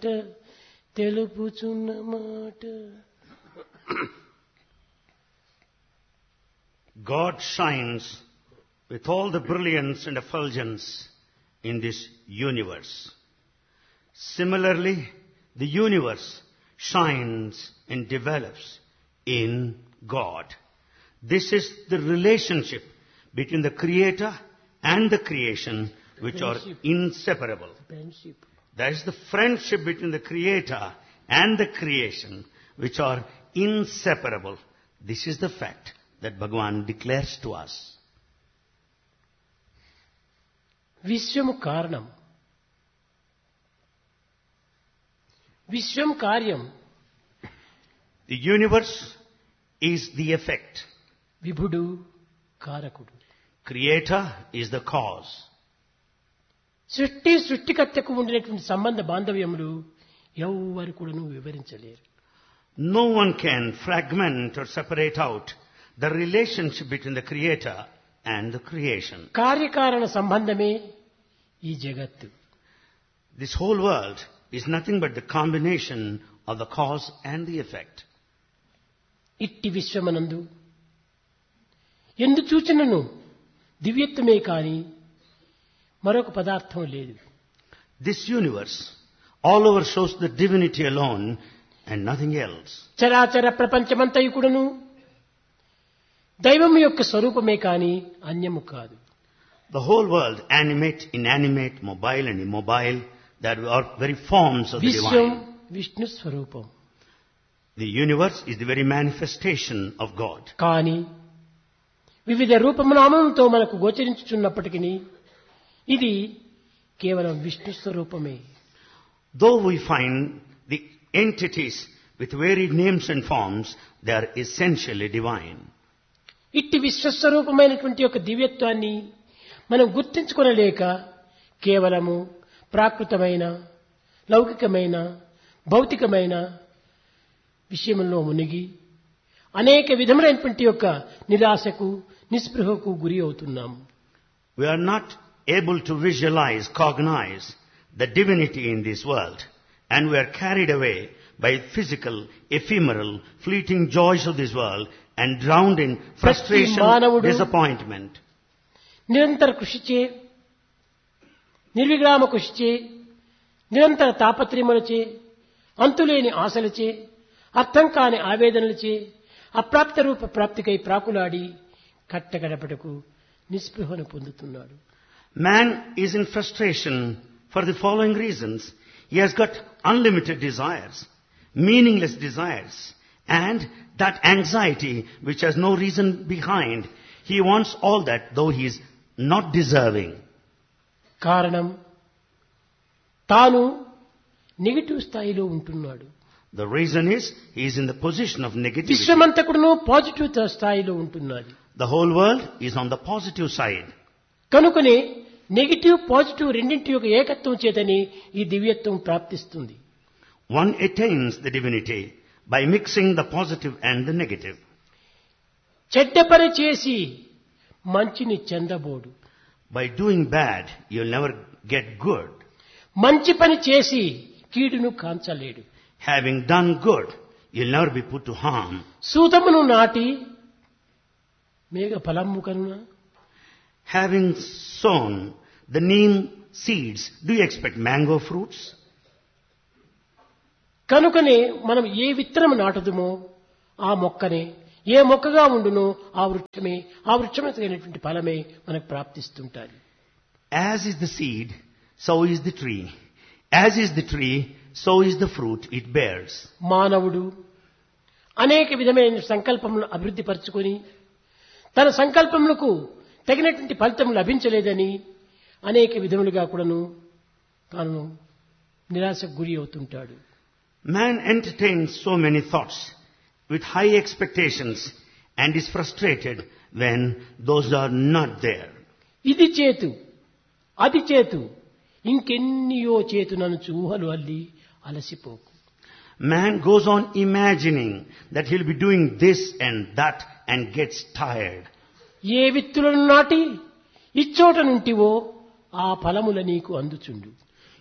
తెలుపుచున్న మాట. God shines with all the brilliance and effulgence in this universe. Similarly, the universe shines and develops in God. This is the relationship between the Creator and the creation, which are inseparable. Friendship. That is the friendship between the Creator and the creation, which are inseparable. This is the fact that Bhagavan declares to us. విశ్వము కారణం, విశ్వం కార్యం. The universe is the effect. విభుడు కారకుడు. Creator is the cause. సృష్టికర్తకు ఉండినటువంటి సంబంధ బాంధవ్యములు ఎవ్వరు కూడాను వివరించలేరు. No one can fragment or separate out the relationship between the Creator and the creation. కార్యకారణ సంబంధమే ఈ జగత్తు. This whole world is nothing but the combination of the cause and the effect. ఇట్టి విశ్వమనందు ఎందు చూచినను దివ్యత్వమే కాని మరొక పదార్థం లేదు. This universe all over shows the divinity alone and nothing else. చరాచర ప్రపంచమంతయు కూడాను దైవం యొక్క స్వరూపమే కాని అన్యము కాదు. The whole world, animate, inanimate, mobile and immobile, that are very forms of the Vishwam divine. Vishnu స్వరూపం. The universe is the very manifestation of God. కానీ వివిధ రూపనామంతో మనకు గోచరించుచున్నప్పటికీ ఇది కేవలం విష్ణు స్వరూపమే. Though we find the entities with varied names and forms, they are essentially divine. ఇట్టి విశ్వస్వరూపమైనటువంటి యొక్క దివ్యత్వాన్ని మనం గుర్తించుకొనలేక కేవలము ప్రాకృతమైన, లౌకికమైన, భౌతికమైన విషయంలో మునిగి అనేక విధములైనటువంటి యొక్క నిరాశకు, నిస్పృహకు గురి అవుతున్నాము. We are not able to visualize, cognize the divinity in this world, and we are carried away by physical, ephemeral, fleeting joys of this world and drowned in frustration, disappointment. నిరంతర కృషిచే, నిర్విరామ కృషిచే, నిరంతర తాపత్రయములచే, అంతులేని ఆశలచే, అర్థం కాని ఆవేదనలచే అప్రాప్త రూప ప్రాప్తికై ప్రాకులాడి కట్టగడపటకు నిస్పృహను పొందుతున్నాడు. Man is in frustration for the following reasons. He has got unlimited desires, meaningless desires, and that anxiety which has no reason behind. He wants all that, though he is not deserving. కారణం తాను negative స్థాయిలో ఉంటున్నాడు. The reason is he is in the position of negativity. విశ్వమంతకుడును positive స్థాయిలో ఉంటున్నది. The whole world is on the positive side. కనుకనే negative positive రెండింటి యొక్క ఏకత్వం చేతని ఈ దివ్యత్వం ప్రాప్తిస్తుంది. One attains the divinity by mixing the positive and the negative. చెడ్డ పని చేసి మంచిని చెందబోడు. By doing bad, you'll never get good. మంచి పని చేసి కీడును కాంచలేడు. Having done good, you'll never be put to harm. సూతమును నాటి మేఘ ఫలము కనున, Having sown the neem seeds, do you expect mango fruits? కనుకనే మనం ఏ విత్తనం నాటుదుమో ఆ మొక్కనే, ఏ మొక్కగా ఉండునో ఆ వృక్షమే, ఆ వృక్షమైనటువంటి ఫలమే మనకు ప్రాప్తిస్తుంటాది. As is the seed, so is the tree. As is the tree, so is the fruit it bears. మానవుడు అనేక విధమైన సంకల్పములను అభివృద్ధి పరుచుకొని తన సంకల్పములకు తగినటువంటి ఫలితం లభించలేదని అనేక విధములుగా కూడాను తాను నిరాశకు గురి అవుతుంటాడు. Man entertains so many thoughts with high expectations and is frustrated when those are not there. ఇది చేతు, అది చేతు, ఇంకెన్నియో చేతు నన్ను ఊహలు అల్లి అలసిపోకు. Man goes on imagining that he'll be doing this and that and gets tired. ఏ విత్తులను నాటి ఇచ్చోట నుంటివో ఆ ఫలముల నీకు అందుచుండు.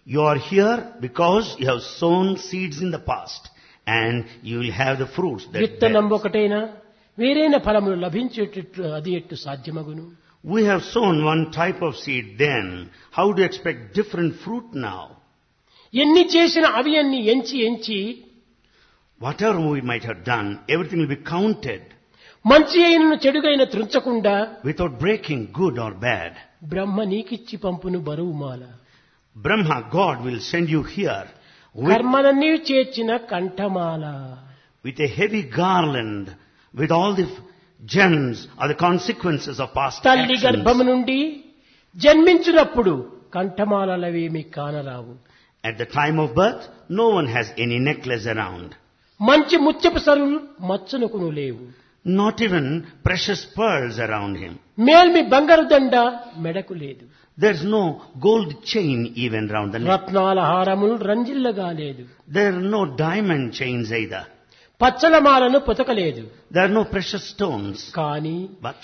You are here because you have sown seeds in the past and you will have the fruits that విత్తనం bear. ఒకటైనా వేరైన ఫలములు లభించేటట్లు అది ఎట్టు సాధ్యమగును? We have sown one type of seed then. How do you expect different fruit now? ఎన్ని చేసిన అవి అన్ని ఎంచి Whatever we might have done, everything will be counted మంచి అయినను చెడుగైన త్రుంచకుండా without breaking good or bad. బ్రహ్మ నీకిచ్చి పంపును బరువు మాల. Brahma, God, will send you here with కర్మలన్నీ చేర్చిన కంఠమాల. a heavy garland with all the gems or the consequences of past తల్లి actions. గర్భము నుండి జన్మించినప్పుడు కంఠమాలవేమి కానరావు. At the time of birth, no one has any necklace around. మంచి ముత్యపు సరులు మచ్చునకును లేవు. Not even precious pearls around him. మేల్మి బంగారు దండ మెడకు లేదు. There's no gold chain even round the neck. రత్నాల హారములు రంజిల్లగా లేదు. There are no diamond chains either. పచ్చలమాలను పొతకలేదు. There are no precious stones. కానీ But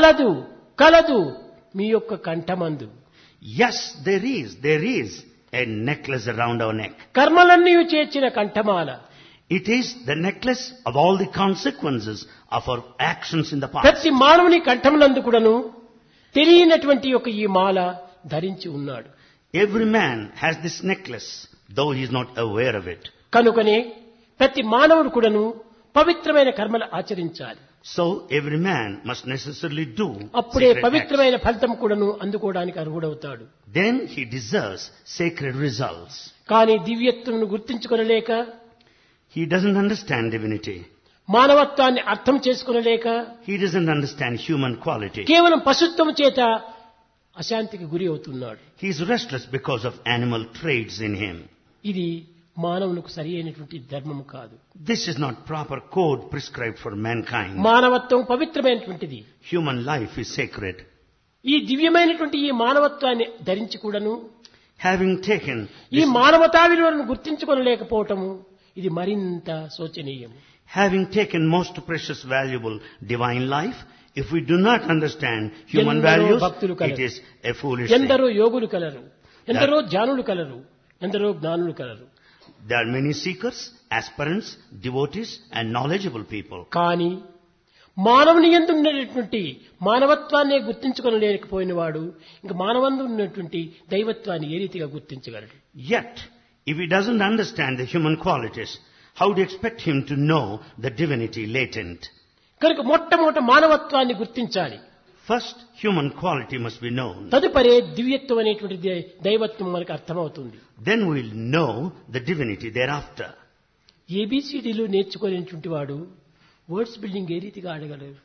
కలదు మీ యొక్క కంఠమందు. yes, there is a necklace around our neck. కర్మలన్నీ చేర్చిన కంఠమాల. It is the necklace of all the consequences of our actions in the past. ప్రతి మానవుని కంఠములందు కూడాను తెలియనటువంటి ఒక ఈ మాల ధరించి ఉన్నాడు. Every man has this necklace, though he is not aware of it. కనుకనే ప్రతి మానవుడు కూడాను పవిత్రమైన కర్మలు ఆచరించాలి. So every man must necessarily do అప్పుడే sacred acts. పవిత్రమైన ఫలితం కూడాను అందుకోవడానికి అర్హుడవుతాడు. Then he deserves sacred results. కానీ దివ్యత్వమును గుర్తించుకొనలేక, He doesn't understand divinity. మానవత్వాన్ని అర్థం చేసుకొనలేక, He doesn't understand human quality. కేవలం పశుత్వము చేత అశాంతికి గురి అవుతున్నాడు. He is restless because of animal traits in him. ఇది మానవునికి సరి అయినటువంటి ధర్మము కాదు. This is not proper code prescribed for mankind. మానవత్వం పవిత్రమైనటువంటిది. Human life is sacred. ఈ దివ్యమైనటువంటి ఈ మానవత్వాన్ని ధరించి కూడాను Having taken ఈ this, మానవతా విలువలను గుర్తించుకొనలేకపోవటము ఇది మరింత శోచనీయం. having taken most precious, valuable divine life, if we do not understand human ఎందరో values, భక్తులు colour. it is a foolish thing. ఎందరో యోగులు కలరు, ఎందరో జ్ఞానులు కలరు, ఎందరో జ్ఞానులు colour. There are many seekers, aspirants, devotees and knowledgeable people. కానీ మానవుని యందు ఉన్నటువంటి మానవత్వాన్ని గుర్తించుకొనలేకపోయిన వాడు ఇంకా మానవందు ఉన్నటువంటి దైవత్వాన్ని ఏ రీతిగా గుర్తించగలడు? Yet, if he doesn't understand the human qualities, how do you expect him to know the divinity latent? కనుక మొట్టమొదట మానవత్వాన్ని గుర్తించాలి. First, human quality must be known. తదుపరి దివ్యత్వం అనేటువంటి దైవత్వం మనకు అర్థమవుతుంది. Then we will know the divinity thereafter. ఏబిసిడీలు నేర్చుకునేటువంటి వాడు వర్డ్స్ బిల్డింగ్ ఏ రీతిగా ఆడగలరు?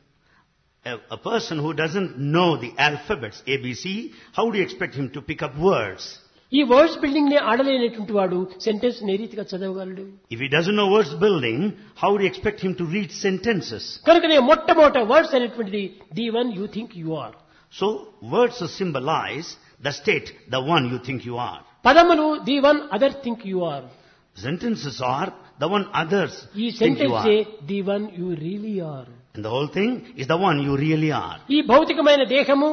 A person who doesn't know the alphabets ABC, how do you expect him to pick up words? ఈ వర్డ్స్ బిల్డింగ్ ని ఆడలేనటువంటి వాడు సెంటెన్స్ ఏ రీతిగా చదవగలడు? If he doesn't know words building, how do you expect him to read sentences? కనుకనే మొట్టమొదట words అనేటువంటిది the one you think you are. So, words symbolize the state, the one you think you are. పదములు the one other think you are. Sentences are the one others ఈ think you sentence are. The one you really are. And the whole thing is the one you really are. ఈ భౌతికమైన దేహము,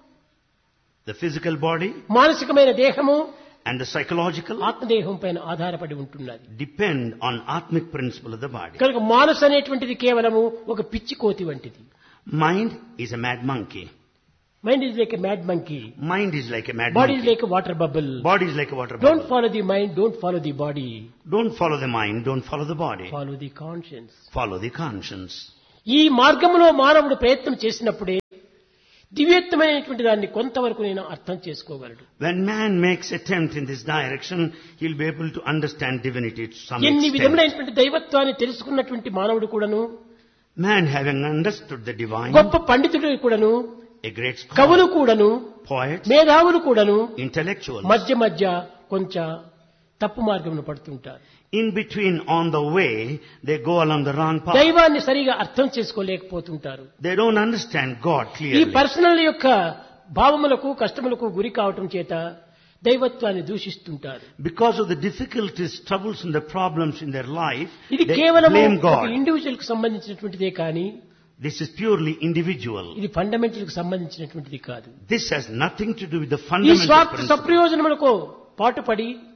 The physical body మానసికమైన దేహము and the psychological ఆత్మదేహం పైన ఆధారపడి ఉంటున్నది. depend on atmic principle of the body. కనుక మానసు అనేటువంటిది కేవలము ఒక పిచ్చి కోతి వంటిది. Mind is a mad monkey. Mind is like a mad monkey. Mind is like a mad body is monkey. Like a water bubble. Body is like a water don't bubble. Follow the mind, don't follow the body, Don't follow the mind, don't follow the body. Follow the conscience. Follow the conscience. ఈ మార్గంలో మానవుడు ప్రయత్నం చేసినప్పుడే దివ్యత్వమైనటువంటి దాన్ని కొంతవరకు నేను అర్థం చేసుకోగలడు. When man makes attempt in this direction, he'll be able to understand divinity to some ఎన్ని extent. విధములైనటువంటి దైవత్వాన్ని తెలుసుకున్నటువంటి మానవుడు కూడాను, Man having understood the divine, గొప్ప పండితుడు కూడాను, a great కవులు scholar, కూడాను, poets, మేధావులు కూడాను intellectuals, మధ్య మధ్య కొంచెం తప్పు మార్గంలో పడుతుంటారు. in between on the way, they go along the wrong path. దైవాన్ని సరిగా అర్థం చేసుకోలేకపోతుంటారు. They don't understand God ఈ clearly. పర్సనల్ యొక్క భావములకు కష్టములకు గురి కావటం చేత దైవత్వాన్ని దూషిస్తుంటారు. Because of the difficulties, troubles and the problems in their life, ఇది they కేవలం blame ఒక God. ఇండివిజువల్ కు సంబంధించినటువంటిదే కానీ This is purely individual. ఇది ఫండమెంటల్ కు సంబంధించినటువంటిది కాదు. This has nothing to do with the ఈ fundamental స్వార్థ principle. సప్రయోజనములకు పాటుపడి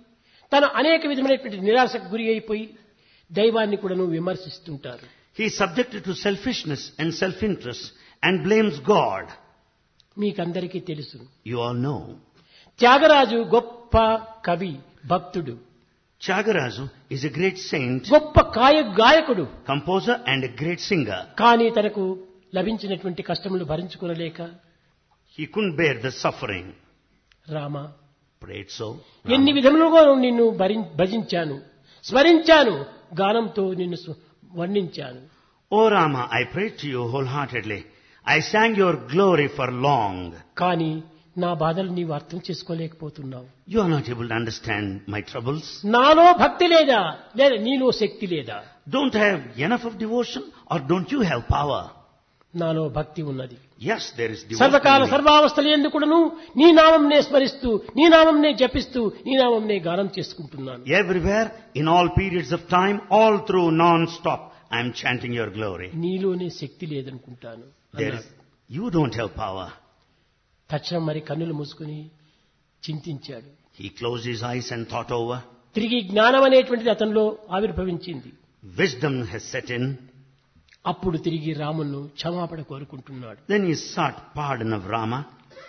తను అనేక విధమైనటువంటి నిరాశకు గురి అయిపోయి దైవాన్ని కూడాను విమర్శిస్తుంటారు. He is subjected to selfishness and self-interest and blames God. మీకందరికీ తెలుసు, You all know. త్యాగరాజు గొప్ప కవి, భక్తుడు, Tyagaraja is a great saint, గొప్ప గాయకుడు. composer and a great singer. కానీ తనకు లభించినటువంటి కష్టములు భరించుకోలేక He couldn't bear the suffering. Rama, Prayed so. ఎన్ని విధములుగా నిన్ను భజించాను, స్మరించాను, గానంతో నిన్ను వర్ణించాను. O Rama, I prayed to you wholeheartedly. I sang your glory for long. కానీ నా బాధలు నీవు అర్థం చేసుకోలేకపోతున్నావు. You are not able to understand my troubles. నాలో భక్తి లేదా, లేదా నీలో శక్తి లేదా? Don't I have enough of devotion, or don't you have power? నాలో భక్తి ఉన్నది. Yes, there is devotion. సర్వకాల in me. సర్వావస్థలు ఎందుకును నీ నామంనే స్మరిస్తూ, నీ నామంనే జపిస్తూ, నీ నామంనే గానం చేసుకుంటున్నాను. Everywhere, in all periods of time, all through non-stop, I am chanting your glory. నీలోనే శక్తి లేదనుకుంటాను There is, you don't have power. తక్షణం మరి కన్నులు మూసుకుని చింతించాడు. He closed his eyes and thought over. తిరిగి జ్ఞానం అనేటువంటిది అతనిలో ఆవిర్భవించింది. Wisdom has set in. అప్పుడు తిరిగి రామును క్షమాపణ కోరుకుంటున్నాడు. Then he sought pardon of Rama.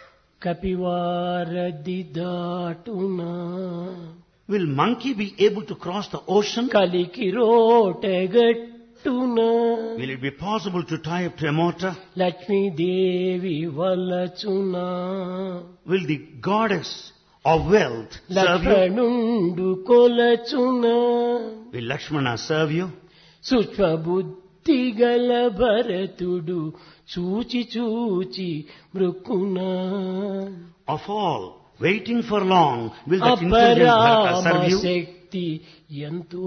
కపివారది దాటునా Will monkey be able to cross the ocean? కలికి రోటగట్టునా Will it be possible to tie up to a mortar? Lakshmidevi వలచునా Will the goddess of wealth serve you? లక్ష్మణుండు కొలచునా Will Lakshmana serve you? సూక్ష్మబుద్ధి గల భరతుడు చూచి చూచి మృక్కునా Of all, waiting for long, will that intelligent Bharata serve you? శక్తి ఎంతో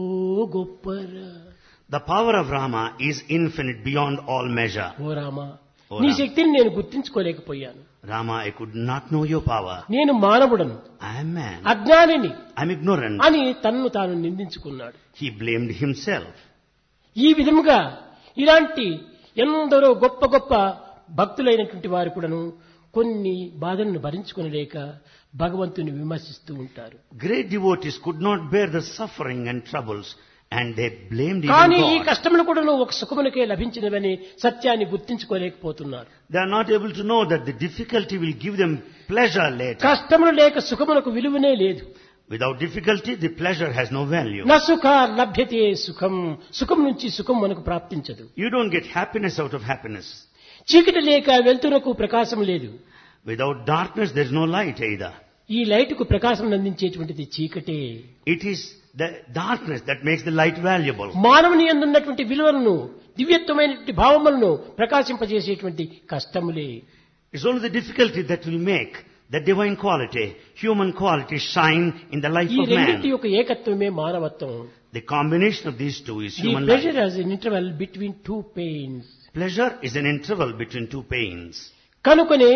గొప్పరా. The power of Rama is infinite beyond all measure. ఓ రామా, ఓ నీ రామ. శక్తిని నేను గుర్తించుకోలేకపోయాను. Rama, I could not know your power. నేను మానవుడను, I am man. అజ్ఞానిని I am ignorant. అని తన్ను తాను నిందించుకున్నాడు. He blamed himself. ఈ విధముగా ఇలాంటి ఎందరో గొప్ప గొప్ప భక్తులైనటువంటి వారు కూడాను కొన్ని బాధలను భరించుకొనలేక భగవంతుని విమర్శిస్తూ ఉంటారు. Great devotees could not bear the suffering and troubles, and they blamed even కానీ ఈ God. కష్టములు కూడాను ఒక సుఖమునికే లభించినవని సత్యాన్ని గుర్తించుకోలేకపోతున్నారు. They are not able to know that the difficulty will give them pleasure later. కష్టములు లేక సుఖమునకు విలువనే లేదు. Without difficulty, the pleasure has no value. న సుఖ లభ్యతే సుఖం, సుఖం నుంచి సుఖం మనకు ప్రాప్తించదు. You don't get happiness out of happiness. చీకటి లేక వెలుతురకు ప్రకాశం లేదు. Without darkness, there is no light either. ఈ లైటుకు ప్రకాశం అందించేటువంటిది చీకటే. It is the darkness that makes the light valuable. మానవుని యందున్నటువంటి విలువలను, దివ్యత్వమైనటువంటి భావములను ప్రకాశింపజేసేటువంటి కష్టములే. It's only the difficulty that will make the divine quality, human quality shine in the life ఈ of రెండింటి man. యొక్క ఏకత్వమే మానవత్వం. The combination of these two is The human pleasure life. has an interval between two pains. Pleasure is an interval between two pains. కనుకనే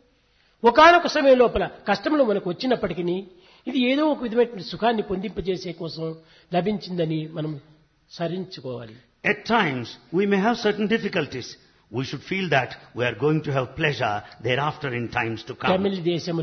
ఒకానొక సమయం లోపల కష్టములు మనకు వచ్చినప్పటికీ ఇది ఏదో ఒక విధమైన సుఖాన్ని పొందింపజేసే కోసం లభించిందని మనం సరించుకోవాలి. At times, we may have certain difficulties. We should feel that we are going to have pleasure thereafter in times to come. తమిళ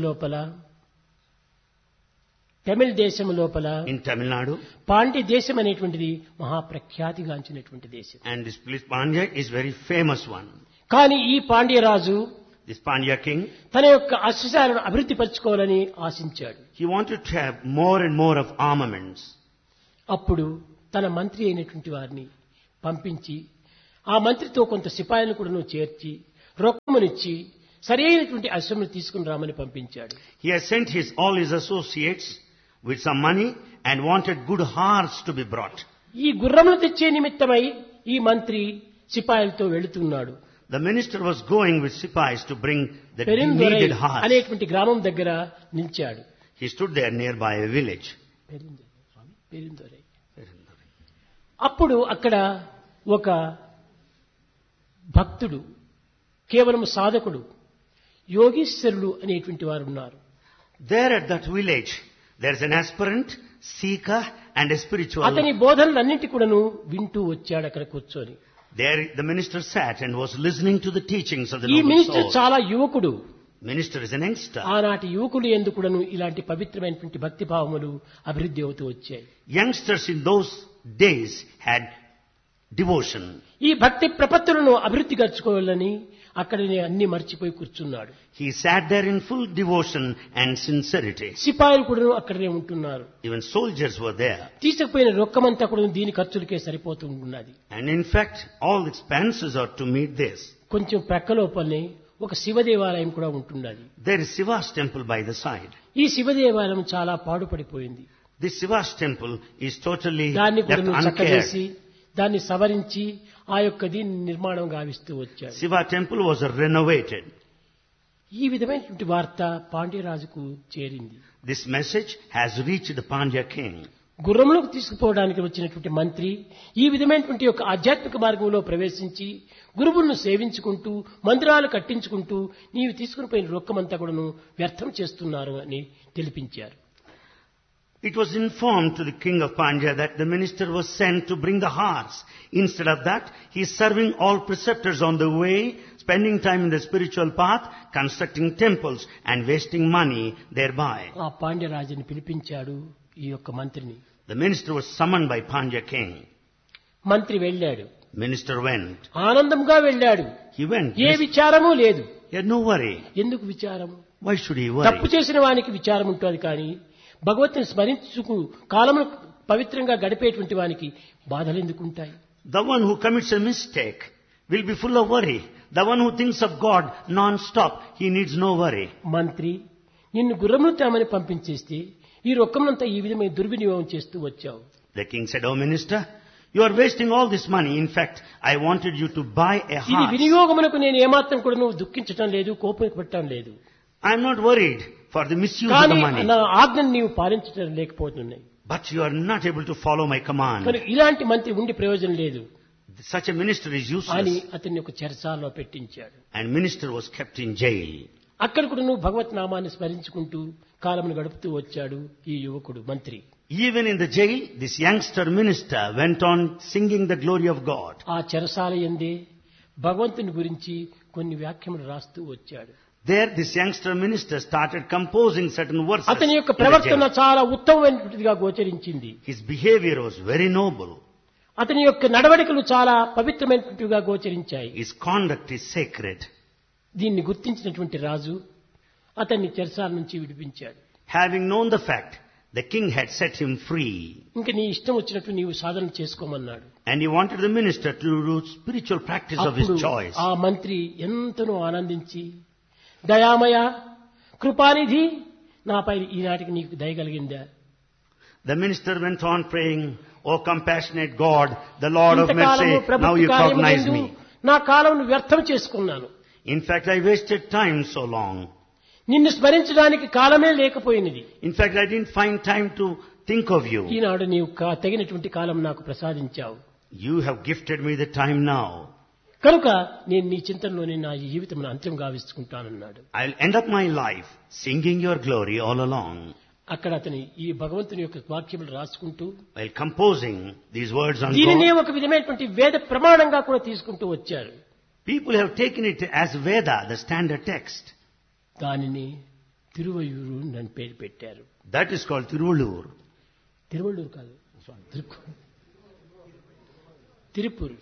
దేశము లోపల In Tamil Nadu, పాండ్య దేశం అనేటువంటిది మహాప్రఖ్యాతిగాంచినటువంటి దేశం. and this place Pandya is very famous one. కానీ ఈ పాండ్యరాజు This Pandya king, తన యొక్క అశ్వశాలను అభివృద్ధి పరచుకోవాలని ఆశించాడు. he wanted to have more and more of armaments. అప్పుడు తన మంత్రి అయినటువంటి వారిని పంపించి ఆ మంత్రితో కొంత సిపాయిలను కూడా చేర్చి రొక్కమునిచ్చి సరైనటువంటి అశ్వమును తీసుకుని రామని పంపించాడు. He has sent all his associates with some money and wanted good horse to be brought. ఈ గుర్రములు తెచ్చే నిమిత్తమై ఈ మంత్రి సిపాయిలతో వెళుతున్నాడు. The minister was going with sipais to bring the పెరిందొరై needed horse. అనేటువంటి గ్రామం దగ్గర నిలిచాడు. He stood there nearby a village. పెరిందొరై. అప్పుడు అక్కడ ఒక భక్తుడు, కేవలం సాధకుడు, యోగీశ్వరుడు అనేటువంటి వారు ఉన్నారు. There at that village, there is an aspirant, seeker and a spiritual. అతని బోధనలన్నింటి కూడాను వింటూ వచ్చాడు అక్కడ కూర్చొని. There the minister sat and was listening to the teachings of the ఈ noble మినిస్టర్ soul. చాలా యువకుడు. Minister is an youngster. ఆనాటి యువకులు ఎందుకుడను ఇలాంటి పవిత్రమైనటువంటి భక్తి భావములు అభివృద్ధి అవుతూ వచ్చాయి. Youngsters in those days had devotion. ఈ భక్తి ప్రపత్తులను అభివృద్ధి గర్చుకోవాలని అక్కడనే అన్ని మర్చిపోయి కూర్చున్నాడు. He sat there in full devotion and sincerity. సిపాయిలు కూడా అక్కడనే ఉంటున్నారు. Even soldiers were there. తీసుకుపోయిన రొక్కమంతా కూడా దీని ఖర్చులకే సరిపోతున్నది. And in fact, all expenses are to meet this. కొంచెం ప్రక్కలోపలనే ఒక శివ దేవాలయం కూడా ఉంటున్నది. There is Shiva's temple by the side. ఈ శివ దేవాలయం చాలా పాడుపడిపోయింది. This Shiva's temple is totally దాన్ని కూడా left చక్కచేసి uncared. దాన్ని సవరించి ఆ యొక్క దీన్ని నిర్మాణం గావిస్తూ వచ్చాడు. Shiva temple was renovated. ఈ విధమైనటువంటి వార్త పాండ్యరాజుకు చేరింది. This message has reached the Pandya king. గుర్రంలోకి తీసుకుపోవడానికి వచ్చినటువంటి మంత్రి ఈ విధమైనటువంటి యొక్క ఆధ్యాత్మిక మార్గంలో ప్రవేశించి గురువులను సేవించుకుంటూ మందిరాలు కట్టించుకుంటూ నీవు తీసుకుని పోయిన రొక్కమంతా కూడాను వ్యర్థం చేస్తున్నారు అని తెలిపించారు. It was informed to the king of Pandya that the minister was sent to bring the horse. Instead of that, he is serving all preceptors on the way, spending time in the spiritual path, constructing temples and wasting money thereby. ఆ పాండ్యరాజుని పిలిపించాడు ఈ యొక్క మంత్రిని. The minister was summoned by Pandya king. మంత్రి వెళ్ళాడు. Minister went. ఆనందంగా వెళ్ళాడు. He went. ఏ విచారము లేదు. He had no worry. ఎందుకు విచారము? Why should he తప్పు worry? చేసిన వానికి విచారం ఉంటుంది కానీ భగవంతుని స్మరించుకు కాలమును పవిత్రంగా గడిపేటువంటి వానికి బాధలు ఎందుకుంటాయి? The one who commits a mistake will be full of worry. The one who thinks of God non-stop, he needs no worry. మంత్రి నిన్ను గుర్రమును తేమని పంపించేస్తే ఈ రొక్కమునంతా ఈ విధమైన దుర్వినియోగం చేస్తూ వచ్చావు. The king said, "Oh minister, you are wasting all this money. In fact, I wanted you to buy a ఇది horse. వినియోగమునకు నేను ఏమాత్రం కూడా నువ్వు దుఃఖించటం లేదు, కోపం పెట్టడం లేదు. I am not worried for the misuse of కానీ the money. నా ఆజ్ఞను నీవు పాలించడం లేకపోతున్నాయి. But you are not able to follow my command. కానీ ఇలాంటి మంత్రి ఉండి ప్రయోజనం లేదు Such a minister is అని useless." అతన్ని ఒక చెరసాలలో పెట్టించాడు. And minister was kept in jail. అక్కడ కూడా నువ్వు భగవత్ నామాన్ని స్మరించుకుంటూ కాలమును గడుపుతూ వచ్చాడు ఈ యువకుడు మంత్రి. Even in the jail, this youngster minister went on singing the glory of God. ఆ చెరసాల యందే భగవంతుని గురించి కొన్ని వ్యాఖ్యలు రాస్తూ వచ్చాడు. There, this youngster minister started composing certain verses. అతని యొక్క in the ప్రవర్తన jail. చాలా ఉత్తమమైనటువంటిదిగా గోచరించింది. His behavior was very noble. అతని యొక్క నడవడికలు చాలా పవిత్రమైనటువంటివిగా గోచరించాయి. His conduct is sacred. దీన్ని గుర్తించినటువంటి రాజు అతన్ని చెరసాల నుంచి విడిపించాడు. Having known the fact, the king had set him free. ఇంకా నీ ఇష్టం వచ్చినట్టు నీవు సాధన చేసుకోమన్నాడు. And he wanted the minister to do spiritual practice of his అప్పుడు choice. ఆ మంత్రి ఎంతనో ఆనందించి దయామయ కృపానిధి నాపై ఈనాటికి నీకు దయ కలిగిందా? The minister went on praying, "O compassionate God, the Lord of ఇంతకాలము mercy, now ప్రభుత్వ you cognize కార్యములందు me. నా కాలమును వ్యర్థం చేసుకున్నాను. In fact, I wasted time so long. నిన్ను స్మరించడానికి కాలమే లేకపోయినది. In fact, I didn't find time to think of you. ఈనాడు నీవు తగినటువంటి కాలం నాకు ప్రసాదించావు. You have gifted me the time now. కనుక నేను నీ చింతనలోనే నా జీవితమును అంత్యం గావించుకుంటానన్నాడు. I'll end up my life singing your glory all along." అక్కడ అతని ఈ భగవంతుని యొక్క వాక్యములు రాసుకుంటూ While composing these words on దీనినే God, ఒక విధమైనటువంటి వేద ప్రమాణంగా కూడా తీసుకుంటూ వచ్చారు. people have taken it as Veda, the standard text. దానిని తిరువయూరు అని పేరు పెట్టారు. That is called Tiruvallur. Tiruvallur కాదు, తిరుపూరు.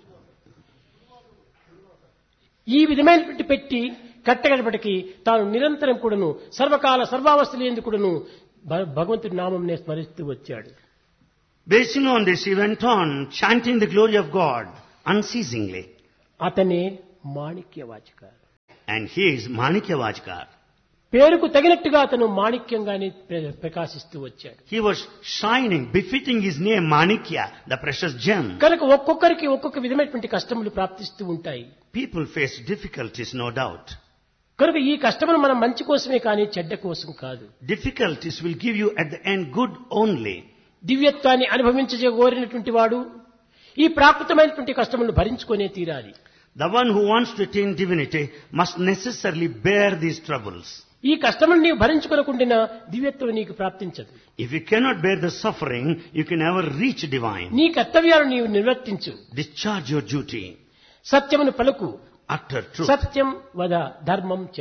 ఈ విధమైనటువంటి పెట్టి కట్టగడపటికి తాను నిరంతరం కూడాను సర్వకాల సర్వావస్థలు ఎందుకు కూడాను భగవంతుడి నామంనే స్మరిస్తూ వచ్చాడు. Basing on this, he went on chanting the glory of God unceasingly. అతనే మాణిక్యవాచక. And he is Manikya Vajkar. పేరుకు తగినట్టుగా అతను మాణిక్యంగానే ప్రకాశిస్తూ వచ్చాడు. He was shining, befitting his name Manikya, the precious gem. కనుక ఒక్కొక్కరికి ఒక్కొక్క విధమైనటువంటి కష్టములు ప్రాప్తిస్తూ ఉంటాయి. People face difficulties, no doubt. కనుక ఈ కష్టములు మనం మంచి కోసమే కానీ చెడ్డ కోసం కాదు. Difficulties will give you at the end good only. దివ్యత్వాన్ని అనుభవించగోరినటువంటి వాడు ఈ ప్రాకృతమైనటువంటి కష్టములను భరించుకొనే తీరాలి. The one who wants to attain divinity must necessarily bear these troubles. ఈ కష్టములను నీవు భరించుకొనకుండా దివ్యత్వం నీకు ప్రాప్తించదు. If you cannot bear the suffering, you can never reach divine. నీ కర్తవ్యాలను నీవు నిర్వర్తించు. Discharge your duty. సత్యమును పలుకు, Utter truth. సత్యం వద ధర్మం చర.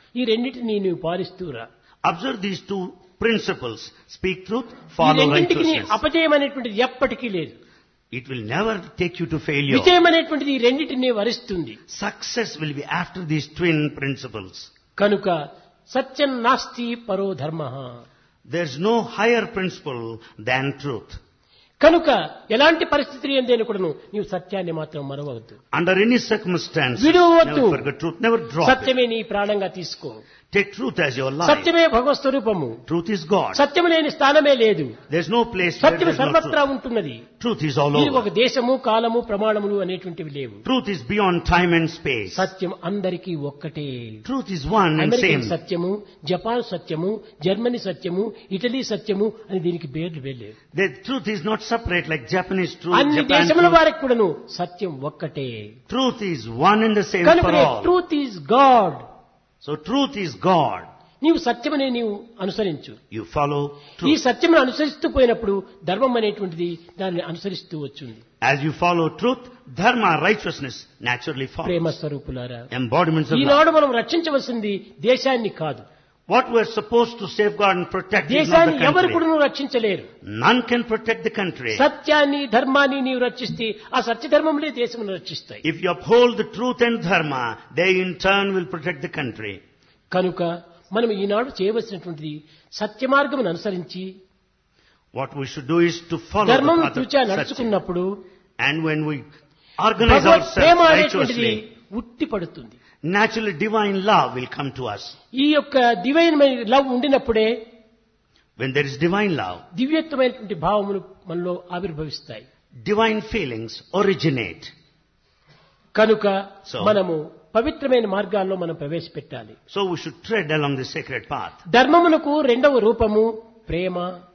ఈ రెండింటిని నీవు పాలిస్తూరా. Observe these two principles. Speak truth, ఈ follow రెండింటికి righteousness. అపజయం అనేటువంటిది ఎప్పటికీ లేదు. It will never take you to failure. విజయం అనేటువంటిది ఈ రెండింటిని వరిస్తుంది. Success will be after these twin principles. కనుక సత్యం నాస్తి పరో ధర్మః. There's no higher principle than truth. కనుక ఎలాంటి పరిస్థితి ఎందైనా కూడాను నీవు సత్యాన్ని మాత్రం మరవవద్దు. Under any circumstance, విడువవద్దు. never forget truth. Never drop it. సత్యమే నీ ప్రాణంగా తీసుకో. Take truth as your life. సత్యమే భగవత్ స్వరూపము. Truth is God. సత్యము లేని స్థానమే లేదు. There's no place where సత్యము there's no సర్వత్రా truth. ఉంటున్నది. Truth is all దీనికి over. ఒక దేశము కాలము ప్రమాణములు అనేటువంటివి లేవు. Truth is beyond time and space. సత్యం అందరికీ ఒక్కటే. Truth is one and American same. సత్యము, జపాన్ సత్యము, జర్మనీ సత్యము, ఇటలీ సత్యము అని దీనికి పేర్లు వేయలేదు. The truth is not separate like Japanese truth, అన్ని Japan దేశముల truth. వారికి కూడాను సత్యం ఒక్కటే. Truth is one and the same for కనుక all. Truth is God. So truth is God. నీవు సత్యమనే నీవు అనుసరించు. You follow ఈ truth. సత్యమును అనుసరిస్తూ పోయినప్పుడు ధర్మం అనేటువంటిది దాన్ని అనుసరిస్తూ వచ్చింది. As you follow truth, dharma, righteousness naturally Prema follows. స్వరూపులారా, Embodiments of love. ఈనాడు మనం రక్షించవలసింది దేశాన్ని కాదు. What we're supposed to safeguard and protect is not దేశాన్ని the ఎవరు country. కూడా రక్షించలేరు. None can protect the country. సత్యాన్ని ధర్మాన్ని నీవు రక్షిస్తే ఆ సత్యధర్మములే దేశమును రక్షిస్తాయి. If you uphold the truth and dharma, they in turn will protect the country. కనుక మనం ఈనాడు చేయవలసినటువంటిది సత్య మార్గమును అనుసరించి What we should do is to follow ధర్మం the path of తూచా Satya. నడుచుకున్నప్పుడు And when we organize Bhagwat Prema ourselves అనేటువంటిది righteously, ఉట్టి పడుతుంది. naturally divine love will come to us. ఈ యొక్క దివ్యమైన లవ్ ఉండినప్పుడే When there is divine love, దివ్యత్వమైనటువంటి భావములు మనలో ఆవిర్భవిస్తాయి. divine feelings originate. కనుక So- మనము పవిత్రమైన మార్గాల్లో మనం ప్రవేశపెట్టాలి. So we should tread along the sacred path. ధర్మమునకు రెండవ రూపము ప్రేమ,